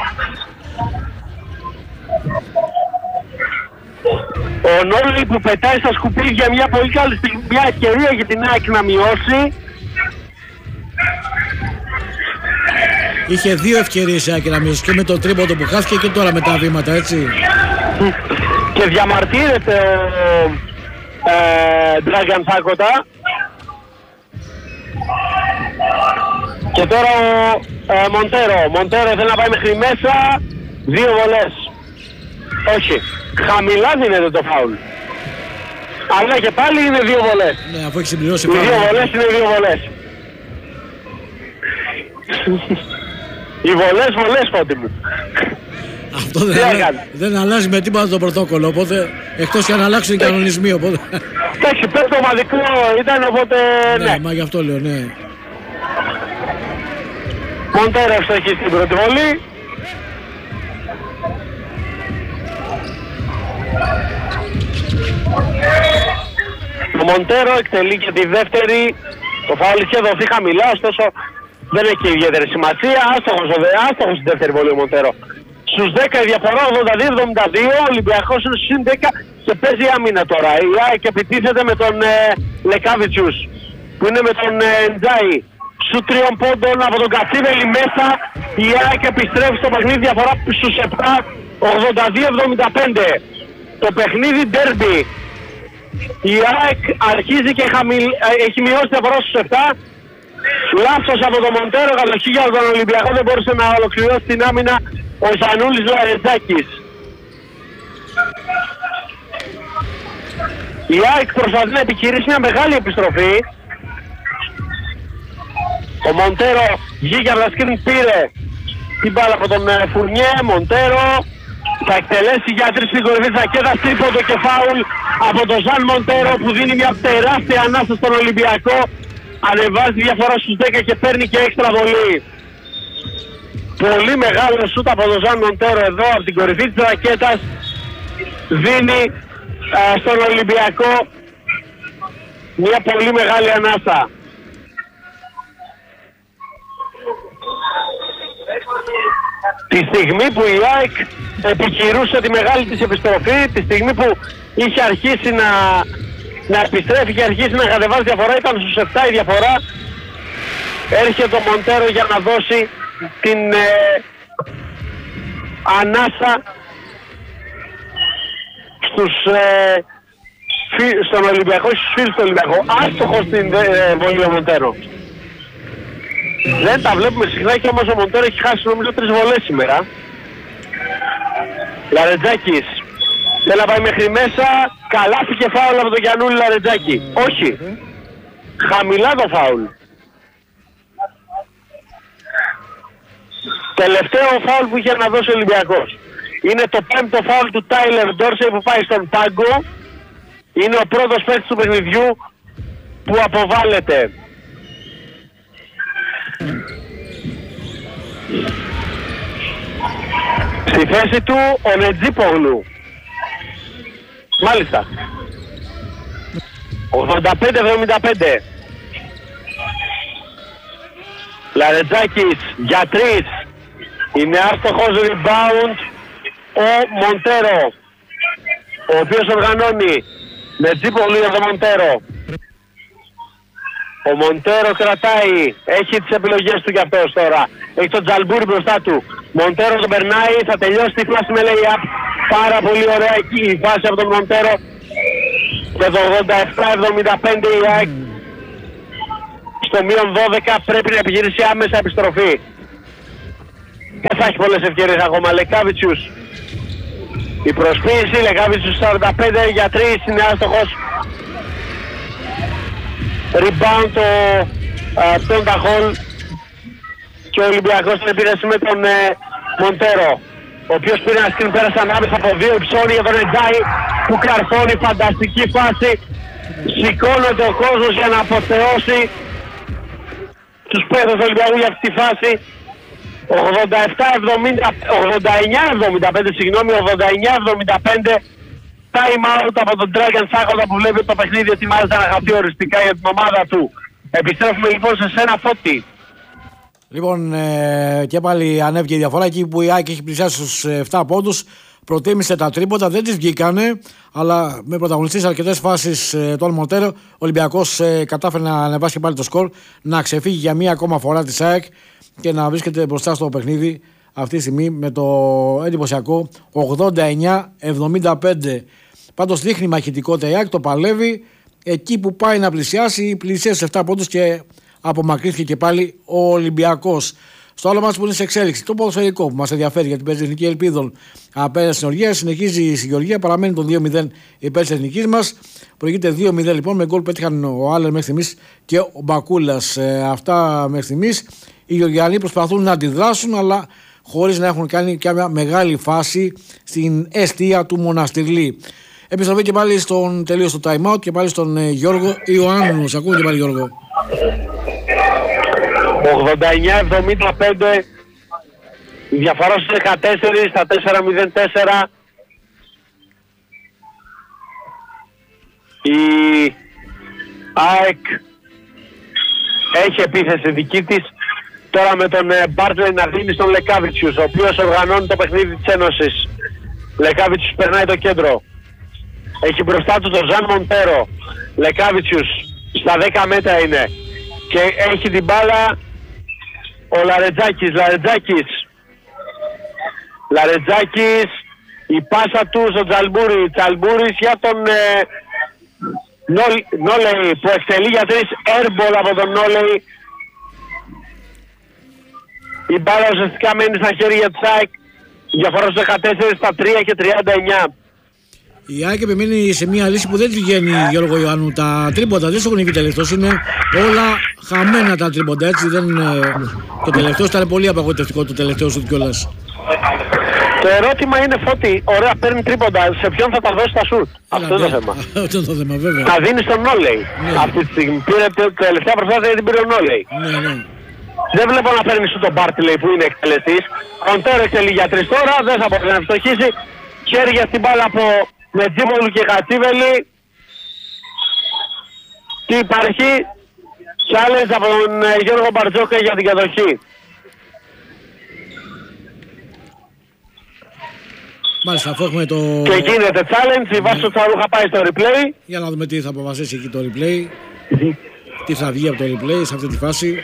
Ο Νόλεϊ που πετάει στα σκουπίδια μια πολύ καλή στιγμή, μια ευκαιρία για την ΑΕΚ να μειώσει. Είχε δύο ευκαιρίες η ΑΕΚ να μειώσει, και με το τρίποντο που χάθηκε και τώρα με τα βήματα, έτσι. Και διαμαρτύρεται ο ε, Ντράγκαν Σάκοτα. Και τώρα ο ε, Μοντέρο. Μοντέρο θέλει να πάει μέχρι μέσα. Δύο βολές. Όχι. Χαμηλά δίνεται το φάουλ. Αλλά και πάλι είναι δύο βολές. Ναι, αφού έχει συμπληρώσει οι δύο βολές είναι δύο βολές. Οι βολές, βολές, Φώτη μου. Αυτό δεν, αλλα... δεν αλλάζει με τίποτα το πρωτόκολλο, οπότε εκτός και αν αλλάξουν οι κανονισμοί, οπότε... Εντάξει, πέμπτο ομαδικό ήταν, οπότε ναι. Ναι, μα γι' αυτό λέω, ναι. Μοντέρο ευστοχή στην πρώτη βολή. Ο Μοντέρο εκτελεί και τη δεύτερη. Το φάουλ είχε δοθεί χαμηλά, ωστόσο δεν έχει ιδιαίτερη σημασία. Άστοχος, άστοχος στην δεύτερη βολή ο Μοντέρο. Στους δέκα η διαφορά ογδόντα δύο εβδομήντα δύο. Ο Ολυμπιακός είναι στους δέκα και παίζει άμυνα τώρα. Η ΑΕΚ επιτίθεται με τον ε, Λεκάβιτσιους που είναι με τον ε, Ντζάι. Σου τριών πόντων από τον Κατσίβελη μέσα. Η ΑΕΚ επιστρέφει στο παιχνίδι, διαφορά στους επτά, ογδόντα δύο εβδομήντα πέντε. Το παιχνίδι ντέρμπι. Η ΑΕΚ αρχίζει και χαμηλ... έχει μειώσει διαφορά στους επτά. Λάθος από τον Μοντέρο, κατοχή για τον Ολυμπιακό, δεν μπορούσε να ολοκληρώσει την άμυνα ο Ζανούλης Λαρετζάκης. Η ΑΕΚ προσπαθεί να επιχειρήσει μια μεγάλη επιστροφή. Ο Μοντέρο βγήκε από τα σκριν, πήρε την μπάλα από τον Φουρνιέ. Μοντέρο Θα εκτελέσει για τρεις στην κορυφή της ρακέτας, τρίποντο και φάουλ από τον Ζαν Μοντέρο που δίνει μια τεράστια ανάσα στον Ολυμπιακό. Ανεβάζει διαφορά στους δέκα και παίρνει και έξτρα βολή. Πολύ μεγάλο σούτ από τον Ζαν Μοντέρο εδώ από την κορυφή της ρακέτας. Δίνει α, στον Ολυμπιακό μια πολύ μεγάλη ανάσα. Τη στιγμή που η ΑΕΚ επικυρούσε τη μεγάλη της επιστροφή, τη στιγμή που είχε αρχίσει να, να επιστρέφει και αρχίσει να κατεβάζει διαφορά, ήταν στους επτά η διαφορά, έρχεται ο Μοντέρο για να δώσει την ε, ανάσα στους, ε, φι, στον Ολυμπιακό, στους φίλους του Ολυμπιακού. Άστοχος στην ε, βολή ο Μοντέρο. Δεν τα βλέπουμε συχνά και όμως ο Μοντέρο έχει χάσει νομίζω τρεις βολές σήμερα. Λαρετζάκης θέλει να πάει μέχρι μέσα, καλάθι και φάουλ από τον Γιαννούλη Λαρετζάκη. Όχι, χαμηλά το φάουλ. Τελευταίο φάουλ που είχε να δώσει ο Ολυμπιακός. Είναι το πέμπτο φάουλ του Τάιλερ Ντόρσεϊ που πάει στον πάγκο. Είναι ο πρώτος παίκτης του παιχνιδιού που αποβάλλεται. Στη θέση του ο Νετζίπογλου. Μάλιστα. ογδόντα πέντε εβδομήντα πέντε. Λαρετζάκης για τρεις. Είναι άστοχος, rebound ο Μοντέρο, ο οποίος οργανώνει. Νετζίπογλου για τον Μοντέρο. Ο Μοντέρο κρατάει, έχει τις επιλογές του κι αυτός τώρα. Έχει τον Τζαλμπούρι μπροστά του. Μοντέρο τον περνάει, θα τελειώσει τη φάση με lay-up. Πάρα πολύ ωραία εκεί η φάση από τον Μοντέρο. Και το ογδόντα επτά εβδομήντα πέντε η ΑΕΚ στο μείον δώδεκα πρέπει να επιχειρήσει άμεσα επιστροφή. Δεν θα έχει πολλές ευκαιρίες ακόμα. Λεκάβιτσιους. Η προσποίηση, Λεκάβιτσιους σαράντα πέντε για τρεις, είναι άστοχος. Rebound το Τόντα Χολ και ο Ολυμπιακός στην επίρρεση με τον ε, Μοντέρο, ο οποίος πήρε ένα σκριν, πέρασε ανάμεσα από δύο, υψώνει για τον Εντζάι που καρφώνει, φανταστική φάση. Σηκώνεται ο κόσμος για να αποθεώσει τους παίκτες του Ολυμπιακού για αυτή τη φάση. ογδόντα επτά εβδομήντα, ογδόντα εννιά εβδομήντα πέντε, συγγνώμη, ογδόντα εννιά εβδομήντα πέντε. Time out από τον Dragan Σάκοντα που βλέπει το παιχνίδι ετοιμάζεται να χαθεί οριστικά για την ομάδα του. Επιστρέφουμε λοιπόν σε σένα, Φώτη. Λοιπόν, ε, και πάλι ανέβηκε η διαφορά εκεί που η ΑΕΚ έχει πλησιάσει στους επτά πόντους. Προτίμησε τα τρίποτα, δεν τις βγήκανε, αλλά με πρωταγωνιστή σε αρκετές φάσεις ε, τον Μοντέρο, ο Ολυμπιακός ε, κατάφερε να ανεβάσει και πάλι το σκορ, να ξεφύγει για μία ακόμα φορά της ΑΕΚ και να βρίσκεται μπροστά στο παιχνίδι αυτή τη στιγμή με το εντυπωσιακό ογδόντα εννιά εβδομήντα πέντε. Πάντως δείχνει μαχητικότητα η ΑΕΚ, το παλεύει. Εκεί που πάει να πλησιάσει, πλησίασε σε επτά πόντους και απομακρύνθηκε και πάλι ο Ολυμπιακός. Στο άλλο μας που είναι σε εξέλιξη, το ποδοσφαιρικό που μας ενδιαφέρει για την παίρνει Εθνική Ελπίδων απέναντι στην Γεωργία, συνεχίζει η Γεωργία, παραμένει τον δύο μηδέν υπέρ της Εθνικής μας. Προηγείται δύο μηδέν λοιπόν, με γκολ πέτυχαν ο Άλερ μέχρι στιγμής και ο Μπακούλας. Ε, αυτά μέχρι στιγμής. Οι Γεωργιανοί προσπαθούν να αντιδράσουν, αλλά χωρίς να έχουν κάνει και μια μεγάλη φάση στην εστία του Μοναστηρλή. Επιστροφή και πάλι στον τελείω το time out και πάλι στον ε, Γιώργο Ιωάννου. Σ' ακούω και πάλι, Γιώργο. ογδόντα εννιά εβδομήντα πέντε, η διαφορά στους δεκατέσσερα στα τέσσερα μηδέν τέσσερα. Η ΑΕΚ έχει επίθεση δική της τώρα με τον Μπάρτλεϊ να δίνει στον Λεκάβιτσιους, ο οποίος οργανώνει το παιχνίδι της Ένωσης. Λεκάβιτσιους περνάει το κέντρο, έχει μπροστά του τον Ζαν Μοντέρο. Λεκάβιτσιους στα δέκα μέτρα είναι και έχει την μπάλα ο Λαρετζάκης. Λαρετζάκης Λαρετζάκης η πάσα του στον Τζαλμπούρι. Τζαλμπούρις για τον ε, Νόλεϊ που εκτελεί για τρεις, airball από τον Νόλεϊ. Η μπάλα ουσιαστικά μένει στα χέρια της ΑΕΚ. Διαφορά στους δεκατέσσερα στα τρία και τριάντα εννιά. Η ΑΕΚ επιμένει σε μια λύση που δεν τη βγαίνει, Γιώργο Ιωάννου. Τα τρίποτα δεν σου έχουν βγει τελευταίος. Είναι όλα χαμένα τα τρίποτα, έτσι. Δεν, το τελευταίο ήταν πολύ απαγοητευτικό, το τελευταίο σου κιόλας. Το ερώτημα είναι, Φώτη, ωραία, παίρνει τρίποντα, σε ποιον θα τα δώσει τα σουτ? Αυτό είναι το θέμα. Αυτό είναι το θέμα, βέβαια. Θα δίνει στον Νόλεϊ. Ναι. Αυτή τη στιγμή πήρε την τελευταία προσπάθεια, την πήρε ο Νόλεϊ. Ναι, ναι. Δεν βλέπω να παίρνει σου τον Μπάρτλεϊ που είναι εκτελεστής. Ο Μοντέρο εξελίγει για τρεις τώρα, δεν θα μπορεί να ευστοχίσει. Χέρια στην μπάλα από Μετζίπολου και Κατσίβελη. Τι υπάρχει? Challenge από τον Γιώργο Μπαρτζόκα για την κατοχή. Μάλιστα, αφού έχουμε το... Και γίνεται challenge, η Βάσο Τσαρούχα πάει στο replay. Για να δούμε τι θα αποφασίσει εκεί το replay. Τι θα βγει από το replay σε αυτή τη φάση.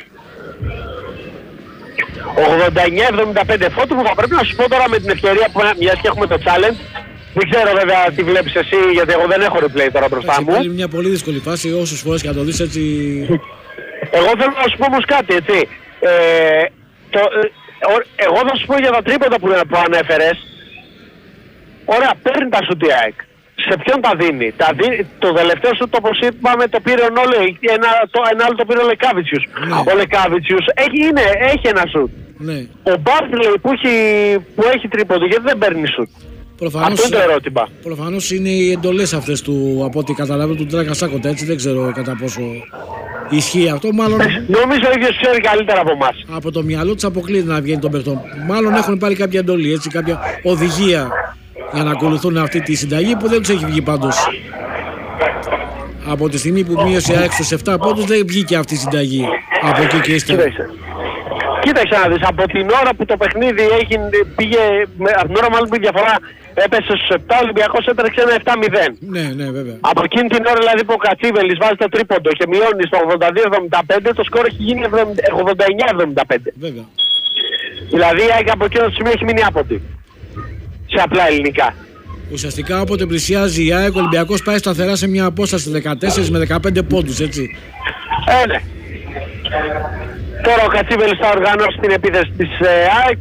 ογδόντα εννιά εβδομήντα πέντε. Φώτου μου, θα πρέπει να σου πω τώρα με την ευκαιρία που μιας και έχουμε το challenge. Δεν ξέρω βέβαια τι βλέπεις εσύ, γιατί εγώ δεν έχω replay τώρα μπροστά μου. Είναι μια πολύ δύσκολη φάση, όσες φορές και να το δεις έτσι... Εγώ θέλω να σου πω όμως κάτι, έτσι. Ε, το, ε, εγώ θα σου πω για τα τρίποτα που, που ανέφερες. Ωραία, παίρνει τα σουτ η ΑΕΚ. Σε ποιον τα δίνει? Τα δίνει το τελευταίο σουτ, όπως είπαμε, το πήρε ο Νόλεϊ, ένα, το, ένα άλλο το πήρε ο Λεκάβιτσιους. Ναι. Ο Λεκάβιτσιους έχει, είναι, έχει ένα σουτ. Ναι. Ο Μπάρτλεϊ που έχει, που έχει τρίποντο, γιατί δεν παίρνει σουτ? Προφανώς, αυτό είναι το ερώτημα. Προφανώς είναι οι εντολές αυτές του, από ό,τι καταλαβαίνω, του Τράκα Σάκοτα, έτσι, δεν ξέρω κατά πόσο ισχύει αυτό. Μάλλον νομίζω ο ίδιος ξέρει καλύτερα από εμάς. Από το μυαλό της αποκλείεται να βγαίνει τον παιχτών. Μάλλον έχουν πάρει κάποια εντολή, έτσι, κάποια οδηγία για να ακολουθούν αυτή τη συνταγή που δεν τους έχει βγει πάντως. Από τη στιγμή που μείωσε η ΑΕΚ στους επτά πόντους δεν βγήκε αυτή η συνταγή. Από εκεί και ύστερα. Κοίταξε να δεις, από την ώρα που το παιχνίδι έγινε, πήγε, από την ώρα μάλλον που η διαφορά έπεσε στους επτά, ο Ολυμπιακός έτρεξε ένα επτά μηδέν. Ναι, ναι, βέβαια. Από εκείνη την ώρα δηλαδή που ο Κατσίβελης βάζει το τρίποντο και μειώνει στο ογδόντα δύο εβδομήντα πέντε, το σκορ έχει γίνει ογδόντα εννιά εβδομήντα πέντε. Βέβαια. Δηλαδή η ΑΕΚ από εκείνο το σημείο έχει μείνει άποτη. Σε απλά ελληνικά. Ουσιαστικά όποτε πλησιάζει η ΑΕΚ, ο Ολυμπιακός πάει σταθερά σε μια απόσταση δεκατέσσερα με δεκαπέντε πόντους, έτσι. Ε, ναι. Τώρα ο Κατσίβελης θα οργανώσει την επίθεση της ε, ΑΕΚ.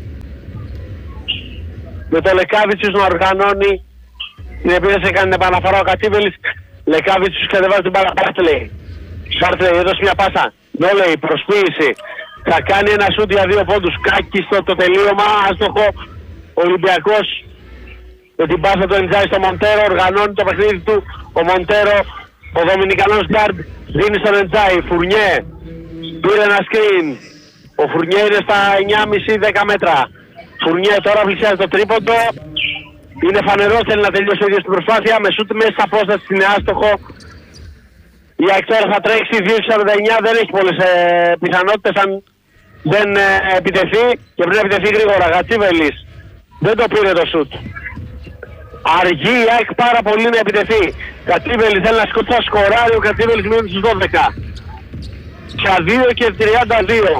Με το Λεκάβιτσιους να οργανώνει την επίθεση, έκανε την επαναφορά ο Κατσίβελης. Λεκάβιτσιους κατεβάζει την μπάλα. Μπάρτλεϊ. Μπάρτλεϊ έδωσε μια πάσα. Νόλεϊ, προσποίηση. Θα κάνει ένα σούτ για δύο πόντους. Κάκι στο το τελείωμα, άστοχο. Ο Ολυμπιακός με την πάσα του Εντζάι στο Μοντέρο οργανώνει το παιχνίδι του. Ο Μοντέρο, ο Δομινικανός γκάρντ, δίνει στον Εντζάι. Φουρνιέ. Πήρε ένα screen. Ο Φουρνιέ είναι στα εννιά κόμμα πέντε δέκα μέτρα. Φουρνιέ τώρα πλησιάζει το τρίποντο. Είναι φανερό, θέλει να τελειώσει ο ίδιος την προσπάθεια. Με σούτ μέσα στα απόσταση είναι άστοχο. Η ΑΕΚ τώρα θα τρέξει δύο σαράντα εννιά. Δεν έχει πολλές ε, πιθανότητες αν δεν ε, επιτεθεί. Και πρέπει να επιτεθεί γρήγορα. Γατσίβελης δεν το πήρε το σούτ. Αργεί η ΑΕΚ πάρα πολύ να επιτεθεί. Κατσίβελης θέλει να σκοτώσει σκοράρει. Ο Κατσίβελης μείνει στους δώδεκα. Για δύο και τριάντα δύο.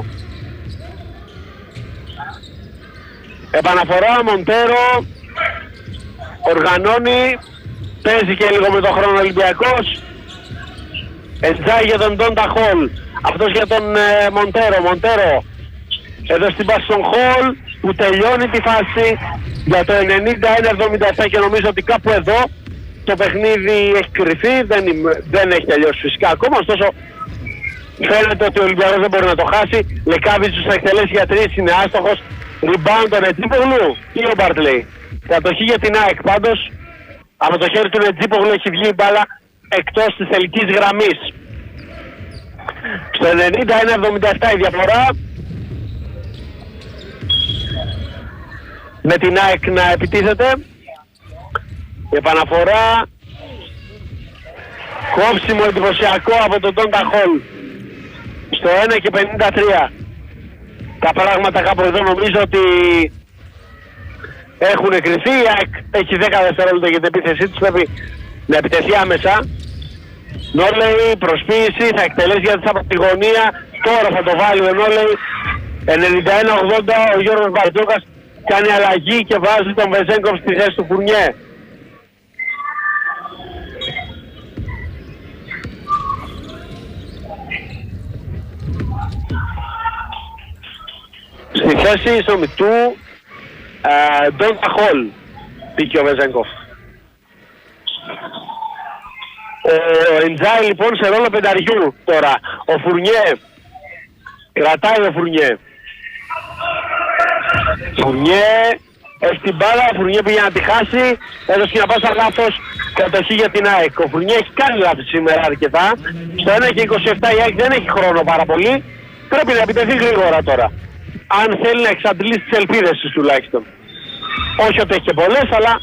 Επαναφορά Μοντέρο. Οργανώνει. Παίζει και λίγο με τον χρόνο Ολυμπιακός. Εντζάει για τον Ντόντα Χολ. Αυτός για τον ε, Μοντέρο. Μοντέρο εδώ στην πάση στον Χολ που τελειώνει τη φάση για το ενενήντα ένα εβδομήντα επτά και νομίζω ότι κάπου εδώ το παιχνίδι έχει κρυφθεί. Δεν, δεν έχει τελειώσει φυσικά ακόμα. Ωστόσο φαίνεται ότι ο Ολυμπιακός δεν μπορεί να το χάσει. Λεκάβιτσος θα εκτελέσει για τρεις, είναι άστοχος. Rebound τον Ετζίπογλου ή ο Μπάρτλεϊ. Κατοχή για την ΑΕΚ πάντως. Από το χέρι του Ετζίπογλου έχει βγει η μπάλα εκτός της τελικής γραμμής. Στο ενενήντα ένα εβδομήντα επτά η διαφορά. Με την ΑΕΚ να επιτίθεται. Η επαναφορά. Κόψιμο εντυπωσιακό από τον Ντόντα Χολ. Στο ένα και πενήντα τρία. Τα πράγματα κάπου εδώ νομίζω ότι έχουν κρυφθεί. Η ΑΕΚ έχει δέκα δευτερόλεπτα για την επίθεσή της. Πρέπει να επιτεθεί άμεσα. Νόλεϊ, προσποίηση, θα εκτελέσει για τις από τη γωνία. Τώρα θα το βάλει ο Νόλεϊ. ενενήντα ένα ογδόντα ο Γιώργος Μπαρτζόκας κάνει αλλαγή και βάζει τον Βεζέγκοφ στη θέση του Φουρνιέ. Στη θέση στο μητού Ντόντα Χολ πήκε ο Βεζέγκοφ. Ο Εντζάι λοιπόν σε ρόλο πενταριού τώρα. Ο Φουρνιέ. Κρατάει ο Φουρνιέ. Φουρνιέ. στην μπάλα, ο Φουρνιέ πήγε να τη χάσει, έδωσε μια πάσα λάθος, κατοχή για την ΑΕΚ. Ο Φουρνιέ έχει κάνει λάθος σήμερα αρκετά. Στο ένα και είκοσι επτά η ΑΕΚ δεν έχει χρόνο πάρα πολύ. Πρέπει να επιτεθεί γρήγορα τώρα. Αν θέλει να εξαντλήσει τις ελπίδες της τουλάχιστον. Όχι ότι έχει και πολλές, αλλά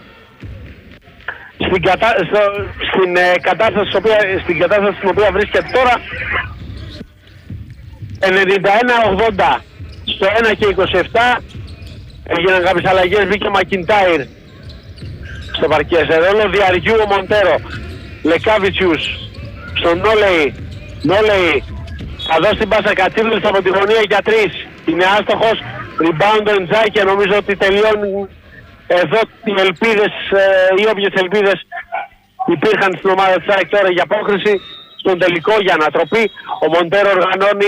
στην, κατα... στο... στην, ε, κατάσταση στην, οποία... στην κατάσταση στην οποία βρίσκεται τώρα, ενενήντα ένα ογδόντα στο ένα και είκοσι επτά. Έγιναν κάποιες αλλαγές, μπήκε ο Μακιντάιρ στο παρκέ. Σε ρόλο διαργιού ο Μοντέρο. Λεκάβιτσιους στον Νόλεϊ. Νόλεϊ θα δώσει την πάσα Κατσίβλης από τη γωνία για τρεις. Είναι άστοχος. Rebound ο Εντζάκη και νομίζω ότι τελειώνουν εδώ οι ελπίδες, οι όποιες ελπίδες υπήρχαν στην ομάδα της ΑΕΚ τώρα για απόκριση στον τελικό, για ανατροπή. Ο Μοντέρο οργανώνει,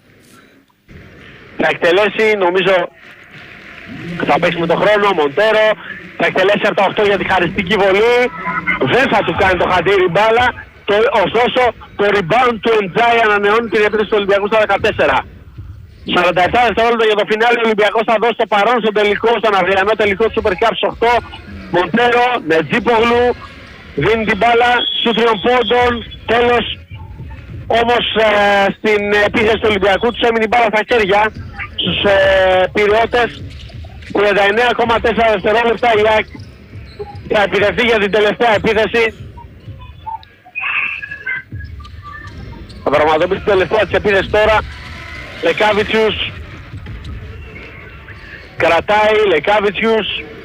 θα εκτελέσει, νομίζω θα παίξει με τον χρόνο. Ο Μοντέρο θα εκτελέσει από τα οκτώ για τη χαριστική βολή. Δεν θα του κάνει το χαντήρι μπάλα. Το, ωστόσο το rebound του Εντζάι ανανεώνει την επίθεση του Ολυμπιακού στα δεκατέσσερα. σαράντα επτά δευτερόλεπτα για το φινάλι. Ο Ολυμπιακός θα δώσει το παρόν στον τελικό, στον αυριανό τελικό του Super Cup οκτώ. Μοντέρο με Τζίπογλου δίνει την μπάλα στους τριών πόντων. Τέλος όμως ε, στην επίθεση του Ολυμπιακού τους έμεινε η μπάλα στα χέρια στους ε, πυριώτες. τριάντα εννέα κόμμα τέσσερα δευτερόλεπτα η ΑΕΚ θα επιτεθεί για την τελευταία επίθεση. Θα πραγματοποιήσει την τελευταία της επίθεσης τώρα. Λεκάβιτσιους κρατάει, Λεκάβιτσιους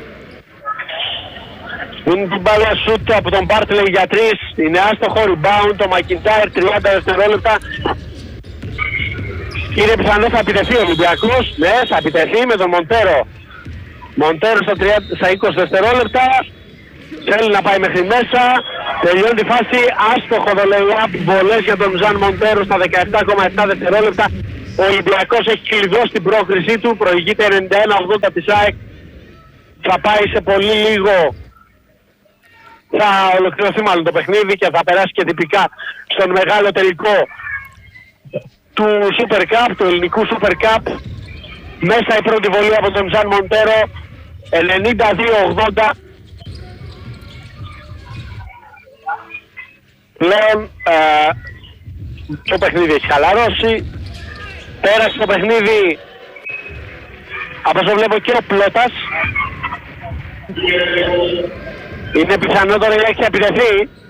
δίνει την μπάλα σούτ από τον Μπάρτλεϊ για τρεις. Είναι άστοχο, rebound το Μακιντάιρ, τριάντα δευτερόλεπτα. Είναι πιθανό θα επιτεθεί ο Ολυμπιακός. Ναι, θα επιτεθεί με τον Μοντέρο. Μοντέρο στα, τριάντα, στα είκοσι δευτερόλεπτα. Θέλει να πάει μέχρι μέσα. Τελειώνει τη φάση. Άστοχο το lay-up. Βολές για τον Ζαν Μοντέρο στα δεκαεπτά κόμμα επτά δευτερόλεπτα. Ο Ολυμπιακός έχει κλειδώσει την πρόκρισή του. Προηγείται ενενήντα ένα ογδόντα της ΑΕΚ. Θα πάει σε πολύ λίγο. Θα ολοκληρωθεί μάλλον το παιχνίδι και θα περάσει και τυπικά στον μεγάλο τελικό του Super Cup, του ελληνικού Super Cup. Μέσα η πρώτη βολή από τον Ζαν Μοντέρο. ενενήντα δύο ογδόντα. Πλέον ε, το παιχνίδι έχει χαλαρώσει. Πέρασε το παιχνίδι από όσο βλέπω και ο Πλώτας. Είναι πιθανότερο να έχει επιτεθεί.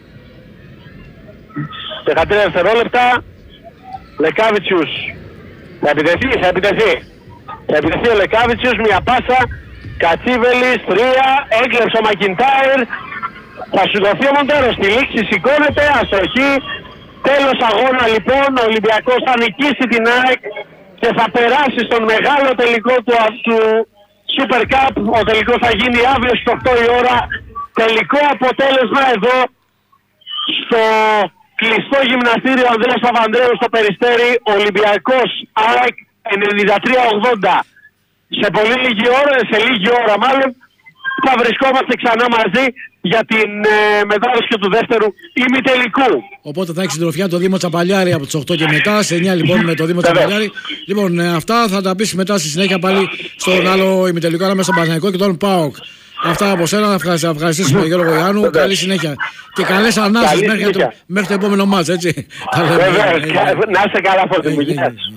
δεκατρία δευτερόλεπτα. Λεκάβιτσιους θα επιτεθεί, θα επιτεθεί. Θα επιτεθεί ο Λεκάβιτσιους, μια πάσα. Κατσίβελης, τρία, έκλεψε ο Μακιντάιρ. Θα σου δοθεί ο Μοντέρο στη λήξη, σηκώνεται, αστοχή. Τέλος αγώνα λοιπόν, ο Ολυμπιακός θα νικήσει την ΑΕΚ και θα περάσει στον μεγάλο τελικό του, του Super Cup. Ο τελικός θα γίνει αύριο στις οκτώ η ώρα. Τελικό αποτέλεσμα εδώ στο κλειστό γυμναστήριο Ανδρέας Παπανδρέου στο Περιστέρι. Ολυμπιακός ΑΕΚ ενενήντα τρία ογδόντα. Σε πολύ λίγη ώρα, σε λίγη ώρα μάλλον, θα βρισκόμαστε ξανά μαζί για την ε, μετάδοση και του δεύτερου ημιτελικού. Οπότε θα έχει συντροφιά το Δήμο Τσαπαλιάρη από τις οκτώ και μετά. Σε εννιά λοιπόν με το Δήμο Τσαπαλιάρη. Λοιπόν, ε, αυτά θα τα πεις μετά στη συνέχεια πάλι στον άλλο ημιτελικό ανάμεσα στον Παναθηναϊκό και τον ΠΑΟΚ. Αυτά από σένα, να ευχαριστήσουμε τον Γιώργο Ιάννου. Καλή συνέχεια. Και καλές ανάσεις μέχρι, μέχρι το επόμενο μάτς, έτσι. Να είστε καλά, Φώτη μου.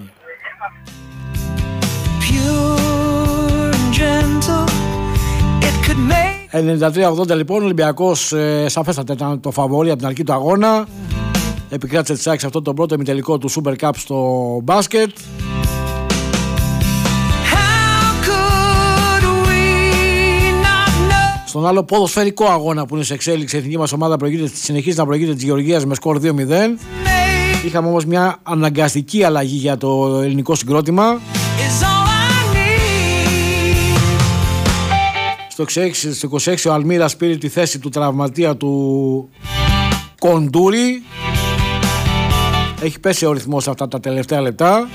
ενενήντα τρία ογδόντα λοιπόν, ο Ολυμπιακός ε, σαφέστατα ήταν το φαβορί από την αρχή του αγώνα. Επικράτησε τη ΑΕΚ σε αυτό το πρώτο ημιτελικό του Super Cup στο μπάσκετ. Στον άλλο ποδοσφαιρικό αγώνα που είναι σε εξέλιξη, η εθνική μας ομάδα συνεχίζει να προηγείται της Γεωργίας με σκορ δύο μηδέν. Είχαμε όμως μια αναγκαστική αλλαγή για το ελληνικό συγκρότημα. Στο είκοσι έξι ο Αλμύρας πήρε τη θέση του τραυματία του Κοντούρη. Έχει πέσει ο ρυθμός αυτά τα τελευταία λεπτά.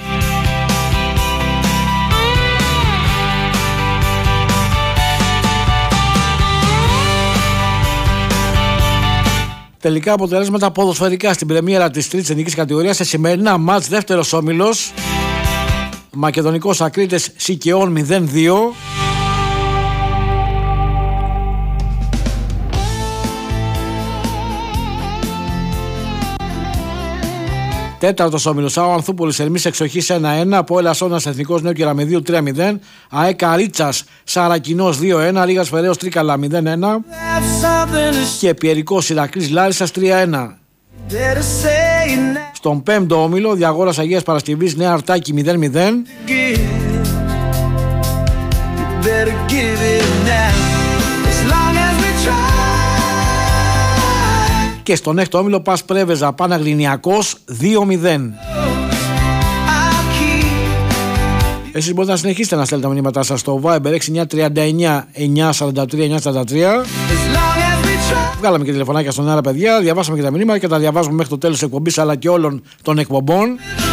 Τελικά αποτελέσματα ποδοσφαιρικά στην πρεμιέρα της τρίτης εθνικής κατηγορίας σε σημερινά μάτς. Δεύτερος όμιλος, Μακεδονικός Ακρίτες Σικαιών μηδέν δύο. Τέταρτος όμιλος, ΑΟ Ανθούπολης Ερμής Εξοχής ένα ένα, ΑΠΟΕΛ Ασώνας Εθνικός Νέο Κεραμεδίου τρία μηδέν, ΑΕΚ Καρίτσας Σαρακινός δύο ένα, Ρήγας Φεραίος Τρίκαλα μηδέν ένα και Πιερικός Ηρακλής Λάρισσας τρία ένα. Στον πέμπτο όμιλο, Διαγόρας Αγίας Παρασκευής Νέα Αρτάκη μηδέν μηδέν. Και στον έκτο όμιλο, Πας Πρέβεζα Παναγληνιακός δύο μηδέν. Εσείς μπορείτε να συνεχίσετε να στέλνετε τα μηνύματά σας στο Viber έξι εννιά τρία εννιά εννιά τέσσερα τρία εννιά τέσσερα τρία. Βγάλαμε και τηλεφωνάκια στον αέρα, παιδιά. Διαβάσαμε και τα μηνύματα και τα διαβάζουμε μέχρι το τέλος της εκπομπής αλλά και όλων των εκπομπών.